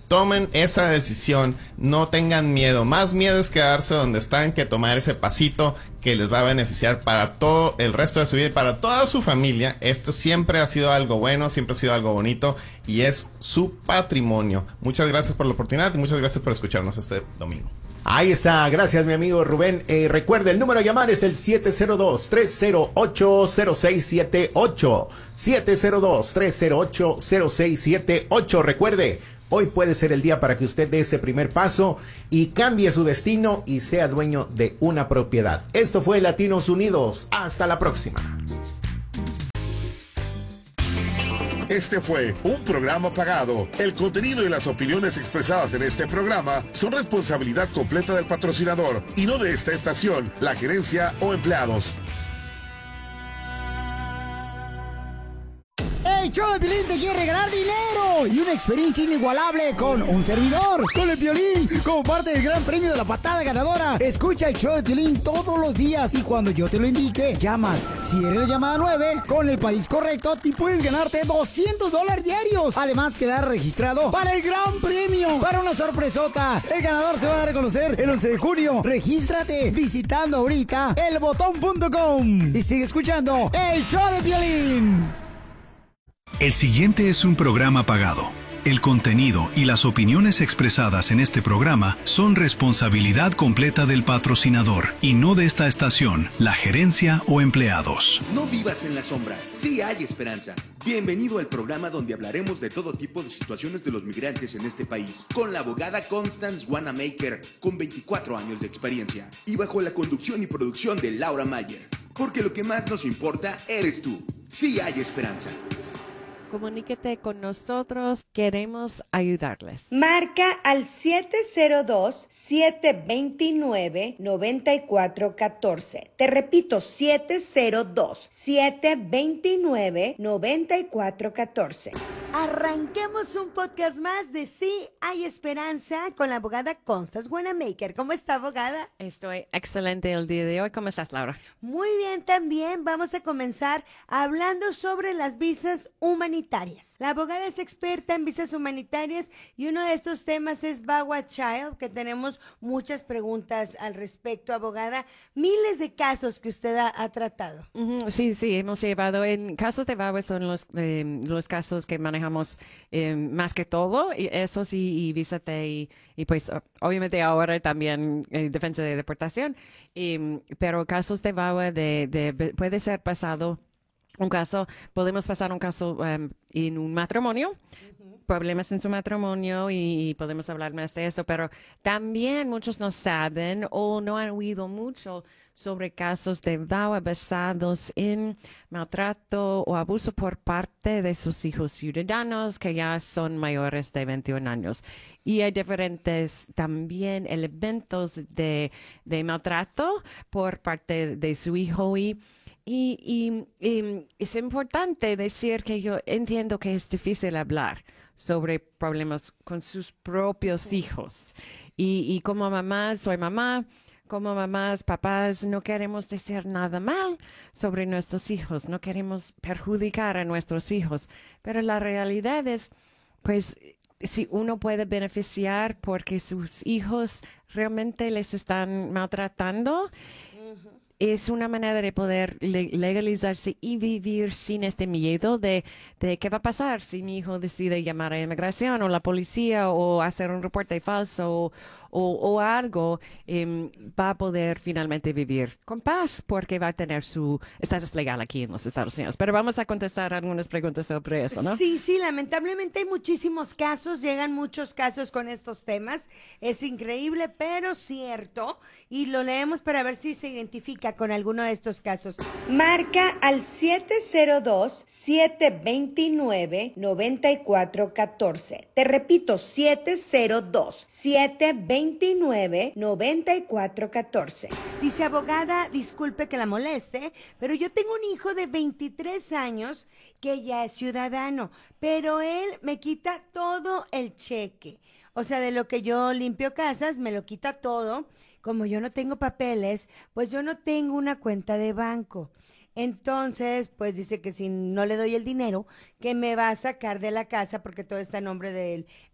tomen esa decisión, no tengan miedo. Más miedo es quedarse donde están que tomar ese pasito que les va a beneficiar para todo el resto de su vida y para toda su familia. Esto siempre ha sido algo bueno, siempre ha sido algo bonito y es su patrimonio. Muchas gracias por la oportunidad y muchas gracias por escucharnos este domingo. Ahí está, gracias mi amigo Rubén. Eh, recuerde, el número a llamar es el siete cero dos, tres cero ocho, cero seis siete ocho. siete cero dos, tres cero ocho, cero seis siete ocho. Recuerde, hoy puede ser el día para que usted dé ese primer paso y cambie su destino y sea dueño de una propiedad. Esto fue Latinos Unidos. Hasta la próxima. Este fue un programa pagado. El contenido y las opiniones expresadas en este programa son responsabilidad completa del patrocinador y no de esta estación, la gerencia o empleados. El show de Piolín te quiere regalar dinero y una experiencia inigualable con un servidor, con el Piolín, como parte del gran premio de la patada ganadora. Escucha el show de Piolín todos los días y cuando yo te lo indique, llamas. Si eres la llamada nueve, con el país correcto, te puedes ganarte doscientos dólares diarios. Además, quedar registrado para el gran premio, para una sorpresota. El ganador se va a dar a conocer el once de junio. Regístrate visitando ahorita el botón punto com y sigue escuchando el show de Piolín. El siguiente es un programa pagado. El contenido y las opiniones expresadas en este programa son responsabilidad completa del patrocinador y no de esta estación, la gerencia o empleados. No vivas en la sombra, sí hay esperanza. Bienvenido al programa donde hablaremos de todo tipo de situaciones de los migrantes en este país, con la abogada Constance Wanamaker, con veinticuatro años de experiencia, y bajo la conducción y producción de Laura Mayer. Porque lo que más nos importa eres tú. Sí hay esperanza. Comuníquete con nosotros, queremos ayudarles. Marca al siete cero dos, siete dos nueve, nueve cuatro uno cuatro. Te repito, siete cero dos, siete dos nueve, nueve cuatro uno cuatro. Arranquemos un podcast más de Sí hay Esperanza con la abogada Constance Wanamaker. ¿Cómo está, abogada? Estoy excelente el día de hoy. ¿Cómo estás, Laura? Muy bien, también vamos a comenzar hablando sobre las visas humanitarias. La abogada es experta en visas humanitarias y uno de estos temas es V A W A Child, que tenemos muchas preguntas al respecto, abogada. Miles de casos que usted ha, ha tratado. Uh-huh, sí, sí, hemos llevado en casos de V A W A son los, eh, los casos que manejamos eh, más que todo, y eso sí, y Visa T, y, y pues obviamente ahora también eh, defensa de deportación, y, pero casos de V A W A de, de, puede ser pasado un caso, podemos pasar un caso um, en un matrimonio, uh-huh. problemas en su matrimonio y, y podemos hablar más de eso, pero también muchos no saben o no han oído mucho sobre casos de V A W A basados en maltrato o abuso por parte de sus hijos ciudadanos que ya son mayores de veintiún años. Y hay diferentes también elementos de, de maltrato por parte de su hijo y Y, y, y es importante decir que yo entiendo que es difícil hablar sobre problemas con sus propios hijos. Y, y como mamá, soy mamá, como mamás, papás, no queremos decir nada mal sobre nuestros hijos, no queremos perjudicar a nuestros hijos. Pero la realidad es, pues, si uno puede beneficiar porque sus hijos realmente les están maltratando, uh-huh. es una manera de poder le- legalizarse y vivir sin este miedo de, de qué va a pasar si mi hijo decide llamar a inmigración o la policía o hacer un reporte falso o, o, o algo, eh, va a poder finalmente vivir con paz porque va a tener su estatus legal aquí en los Estados Unidos. Pero vamos a contestar algunas preguntas sobre eso, ¿no? Sí, sí, lamentablemente hay muchísimos casos, llegan muchos casos con estos temas. Es increíble, pero cierto. Y lo leemos para ver si se identifica con alguno de estos casos. Marca al siete cero dos, siete dos nueve, nueve cuatro uno cuatro. Te repito, siete cero dos, siete dos nueve, nueve cuatro uno cuatro. Dice, abogada, disculpe que la moleste, pero yo tengo un hijo de veintitrés años que ya es ciudadano, pero él me quita todo el cheque. O sea, de lo que yo limpio casas, me lo quita todo. Como yo no tengo papeles, pues yo no tengo una cuenta de banco. Entonces, pues dice que si no le doy el dinero, que me va a sacar de la casa porque todo está a nombre de él.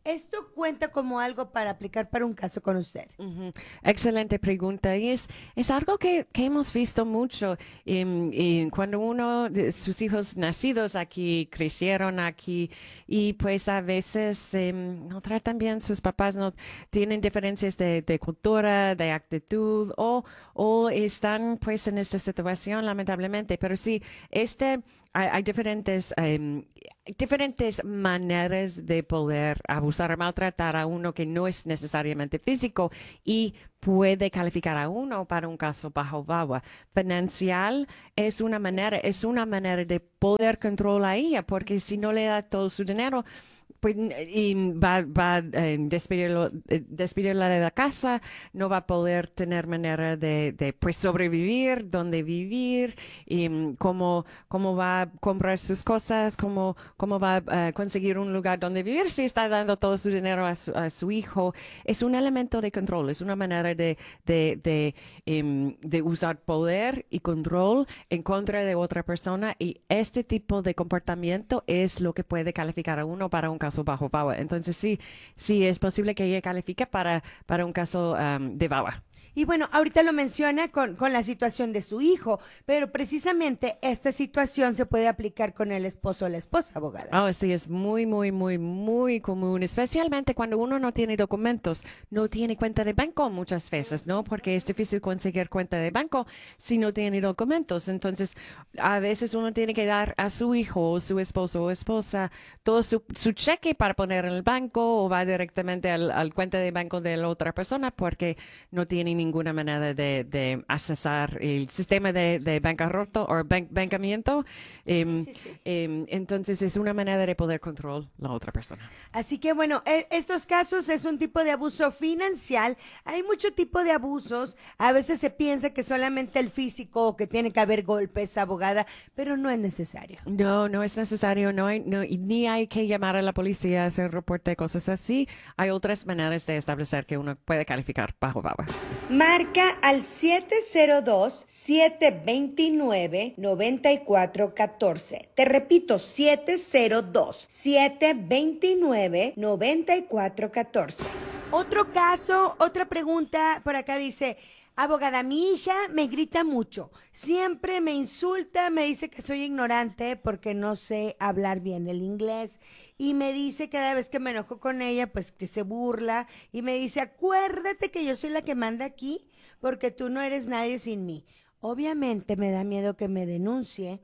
¿esto cuenta como algo para aplicar para un caso con usted? Uh-huh. Excelente pregunta. Y es, es algo que, que hemos visto mucho. Um, y cuando uno, de sus hijos nacidos aquí, crecieron aquí, y pues a veces um, no tratan bien, sus papás no tienen diferencias de, de cultura, de actitud, o, o están pues en esta situación, lamentablemente. Pero sí, este... Hay, hay diferentes, um, diferentes maneras de poder abusar o maltratar a uno que no es necesariamente físico y puede calificar a uno para un caso bajo V A W A. Financial es una manera, es una manera de poder controlar a ella, porque si no le da todo su dinero, pues y va, va a eh, despedirlo, eh, despedirla de la casa, no va a poder tener manera de, de pues sobrevivir, dónde vivir, y um, cómo, cómo va a comprar sus cosas, cómo, cómo va a uh, conseguir un lugar donde vivir si está dando todo su dinero a su, a su hijo. Es un elemento de control, es una manera de, de, de, um, de usar poder y control en contra de otra persona, y este tipo de comportamiento es lo que puede calificar a uno para un caso bajo V A W A. Entonces sí, sí es posible que ella califique para, para un caso um, de V A W A. Y bueno, ahorita lo menciona con, con la situación de su hijo, pero precisamente esta situación se puede aplicar con el esposo o la esposa, abogada. Oh, sí, es muy, muy, muy, muy común, especialmente cuando uno no tiene documentos, no tiene cuenta de banco muchas veces, ¿no? Porque es difícil conseguir cuenta de banco si no tiene documentos. Entonces, a veces uno tiene que dar a su hijo o su esposo o esposa todo su, su cheque para poner en el banco, o va directamente al, al cuenta de banco de la otra persona porque no tiene ni ninguna manera de, de accesar el sistema de, de bancarrota o ban, bancamiento. Um, sí, sí, sí. Um, entonces es una manera de poder controlar la otra persona. Así que bueno, eh, estos casos es un tipo de abuso financiero. Hay mucho tipo de abusos. A veces se piensa que solamente el físico o que tiene que haber golpes, abogada, pero no es necesario. No, no es necesario. No hay, no, y ni hay que llamar a la policía a hacer reporte de cosas así. Hay otras maneras de establecer que uno puede calificar bajo V A W A. Marca al siete cero dos, siete dos nueve, nueve cuatro uno cuatro. Te repito, siete cero dos, siete dos nueve, nueve cuatro uno cuatro. Otro caso, otra pregunta por acá dice: abogada, mi hija me grita mucho, siempre me insulta, me dice que soy ignorante porque no sé hablar bien el inglés, y me dice cada vez que me enojo con ella, pues que se burla, y me dice: acuérdate que yo soy la que manda aquí, porque tú no eres nadie sin mí. Obviamente me da miedo que me denuncie,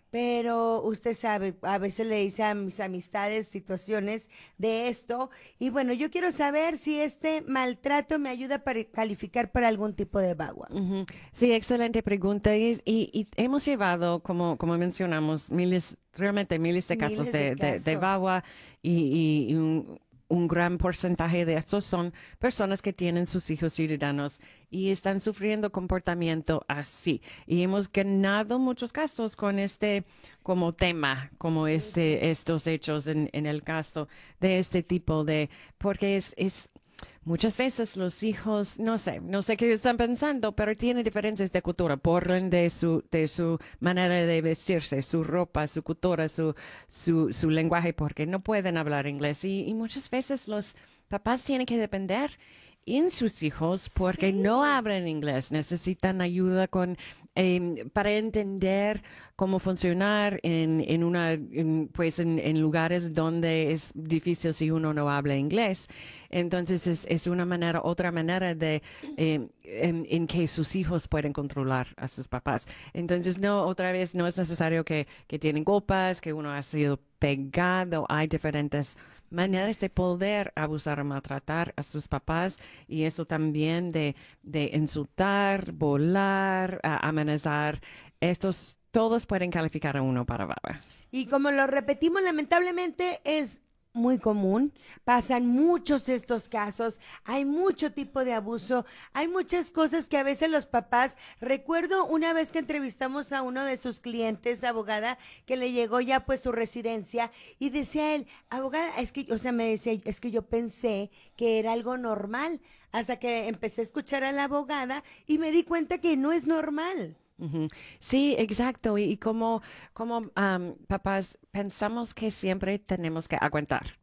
pero usted sabe, a veces le dice a mis amistades situaciones de esto, y bueno, yo quiero saber si este maltrato me ayuda para calificar para algún tipo de V A W A. Uh-huh. Sí, excelente pregunta, y, y, y hemos llevado, como, como mencionamos, miles, realmente miles de casos miles de, de, de, de V A W A, y, y, y un, un gran porcentaje de estos son personas que tienen sus hijos ciudadanos y están sufriendo comportamiento así. Y hemos ganado muchos casos con este como tema, como este, estos hechos en, en el caso de este tipo de, porque es, es muchas veces los hijos, no sé, no sé qué están pensando, pero tienen diferencias de cultura, por de su, de su manera de vestirse, su ropa, su cultura, su, su, su lenguaje, porque no pueden hablar inglés. Y, y muchas veces los papás tienen que depender en sus hijos porque sí. no hablan inglés, necesitan ayuda con eh, para entender cómo funcionar en, en una en, pues en, en lugares donde es difícil si uno no habla inglés. Entonces es, es una manera, otra manera de eh, en, en que sus hijos pueden controlar a sus papás. Entonces no, otra vez no es necesario que, que tienen culpas, que uno ha sido pegado, hay diferentes maneras de poder abusar o maltratar a sus papás, y eso también de, de insultar, volar, uh, amenazar, estos todos pueden calificar a uno para V A W A. Y como lo repetimos, lamentablemente es muy común, pasan muchos estos casos, hay mucho tipo de abuso, hay muchas cosas que a veces los papás, recuerdo una vez que entrevistamos a uno de sus clientes, abogada, que le llegó ya pues su residencia, y decía él: abogada, es que, o sea, me decía, es que yo pensé que era algo normal, hasta que empecé a escuchar a la abogada y me di cuenta que no es normal. Uh-huh. Sí, exacto. Y, y como, como um, papás pensamos que siempre tenemos que aguantar.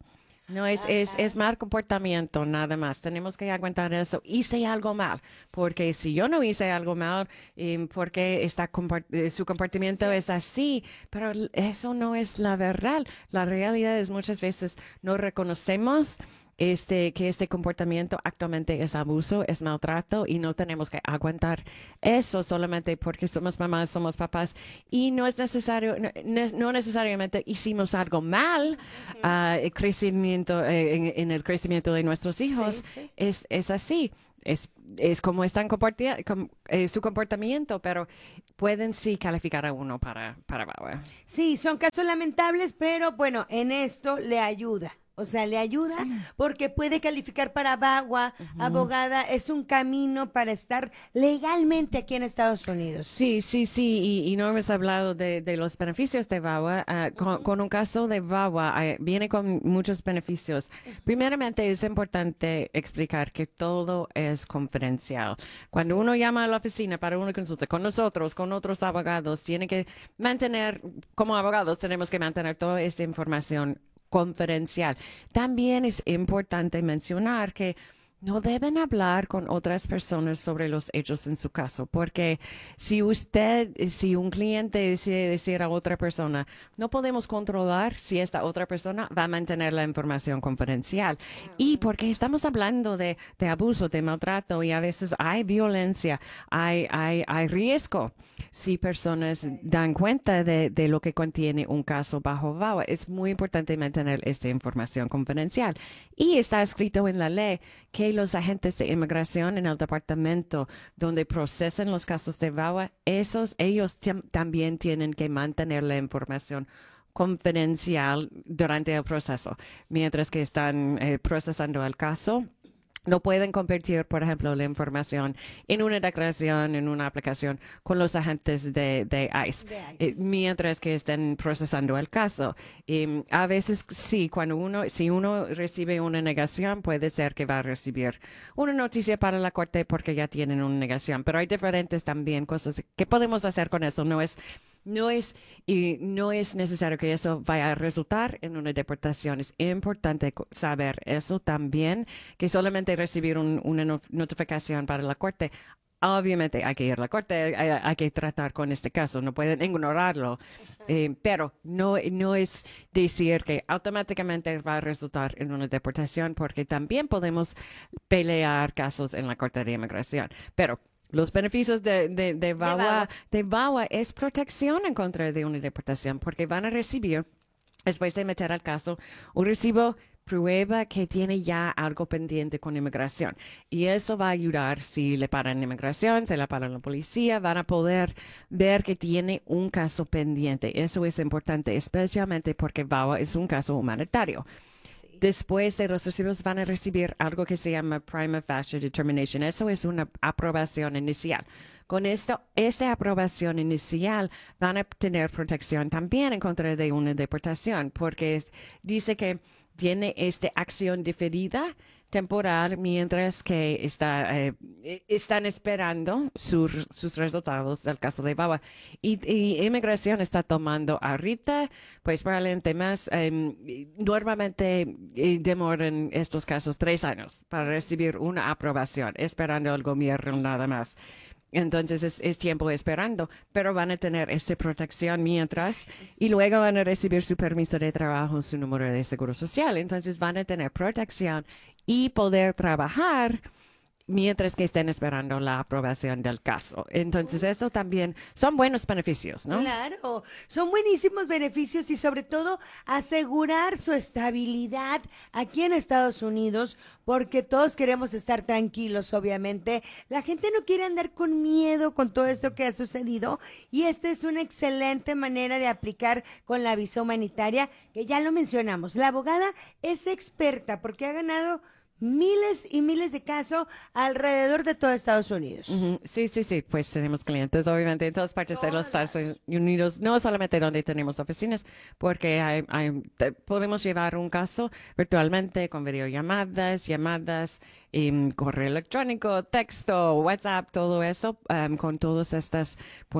No, es, es, es mal comportamiento, nada más. Tenemos que aguantar eso. Hice algo mal, porque si yo no hice algo mal, eh, porque está comport- eh, su comportamiento sí. es así, pero eso no es la verdad. La realidad es muchas veces no reconocemos este que este comportamiento actualmente es abuso, es maltrato y no tenemos que aguantar eso solamente porque somos mamás, somos papás y no es necesario, no, no necesariamente hicimos algo mal, uh-huh. uh, el crecimiento, eh, en, en el crecimiento de nuestros hijos sí, sí. es es así. Es, es como están comporti- com, eh, su comportamiento, pero pueden sí calificar a uno para, para Bauer. Sí, son casos lamentables, pero bueno, en esto le ayuda. O sea, le ayuda sí. porque puede calificar para V A W A, uh-huh. abogada, es un camino para estar legalmente aquí en Estados Unidos. Sí, sí, sí, y, y no hemos hablado de, de los beneficios de V A W A. Uh, con, uh-huh. con un caso de V A W A, uh, viene con muchos beneficios. Uh-huh. Primeramente, es importante explicar que todo es confidencial. Cuando sí. uno llama a la oficina para una consulta con nosotros, con otros abogados, tiene que mantener, como abogados, tenemos que mantener toda esta información confidencial. También es importante mencionar que no deben hablar con otras personas sobre los hechos en su caso, porque si usted, si un cliente decide decir a otra persona, no podemos controlar si esta otra persona va a mantener la información confidencial. Y porque estamos hablando de, de abuso, de maltrato y a veces hay violencia, hay, hay, hay riesgo si personas dan cuenta de, de lo que contiene un caso bajo V A W A. Es muy importante mantener esta información confidencial. Y está escrito en la ley que los agentes de inmigración en el departamento donde procesan los casos de V A W A, esos, ellos t- también tienen que mantener la información confidencial durante el proceso. Mientras que están eh, procesando el caso, no pueden convertir, por ejemplo, la información en una declaración, en una aplicación con los agentes de, de ICE, de ICE. Eh, mientras que estén procesando el caso. Y a veces sí, cuando uno, si uno recibe una negación, puede ser que va a recibir una noticia para la corte porque ya tienen una negación. Pero hay diferentes también cosas que podemos hacer con eso. No es No es, y no es necesario que eso vaya a resultar en una deportación. Es importante saber eso también, que solamente recibir un, una no, notificación para la corte. Obviamente hay que ir a la corte, hay, hay que tratar con este caso, no pueden ignorarlo, eh, pero no, no es decir que automáticamente va a resultar en una deportación, porque también podemos pelear casos en la Corte de Inmigración. Pero los beneficios de, de, de V A W A, de V A W A es protección en contra de una deportación, porque van a recibir, después de meter al caso, un recibo prueba que tiene ya algo pendiente con inmigración. Y eso va a ayudar si le paran inmigración, si le paran la policía, van a poder ver que tiene un caso pendiente. Eso es importante, especialmente porque V A W A es un caso humanitario. Después de los recibos van a recibir algo que se llama prima facie determination. Eso es una aprobación inicial. Con esto, esta aprobación inicial van a tener protección también en contra de una deportación, porque es, dice que tiene esta acción diferida temporal mientras que está, eh, están esperando sur, sus resultados del caso de V A W A. Y, y inmigración está tomando ahorita, pues probablemente más, eh, normalmente eh, demoran estos casos tres años para recibir una aprobación, esperando el gobierno nada más. Entonces es, es tiempo esperando, pero van a tener esa protección mientras y luego van a recibir su permiso de trabajo, su número de seguro social. Entonces van a tener protección y poder trabajar mientras que estén esperando la aprobación del caso. Entonces, eso también son buenos beneficios, ¿no? Claro, son buenísimos beneficios y sobre todo asegurar su estabilidad aquí en Estados Unidos, porque todos queremos estar tranquilos, obviamente. La gente no quiere andar con miedo con todo esto que ha sucedido y esta es una excelente manera de aplicar con la visa humanitaria, que ya lo mencionamos. La abogada es experta porque ha ganado miles y miles de casos alrededor de todo Estados Unidos. Uh-huh. Sí, sí, sí, pues tenemos clientes obviamente en todas partes de los Estados Unidos, no solamente donde tenemos oficinas, porque hay, hay, te, podemos llevar un caso virtualmente con videollamadas, llamadas, y correo electrónico, texto, WhatsApp, todo eso, um, con todas estas pues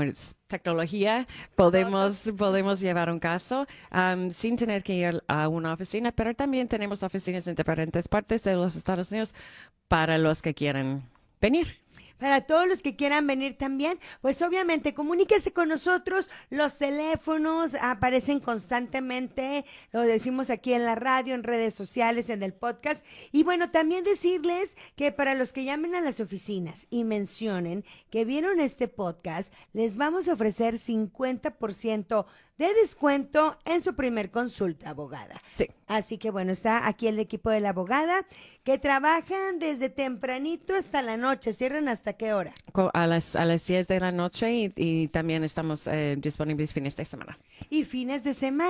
tecnología podemos podemos llevar un caso um, sin tener que ir a una oficina, pero también tenemos oficinas en diferentes partes de los Estados Unidos para los que quieran venir. Para todos los que quieran venir también, pues obviamente comuníquese con nosotros, los teléfonos aparecen constantemente, lo decimos aquí en la radio, en redes sociales, en el podcast, y bueno, también decirles que para los que llamen a las oficinas y mencionen que vieron este podcast, les vamos a ofrecer cincuenta por ciento de descuento en su primer consulta, abogada. Sí. Así que bueno, está aquí el equipo de la abogada, que trabajan desde tempranito hasta la noche. ¿Cierran hasta qué hora? Co- A las, a las diez de la noche y, y también estamos eh, disponibles fines de semana. Y fines de semana.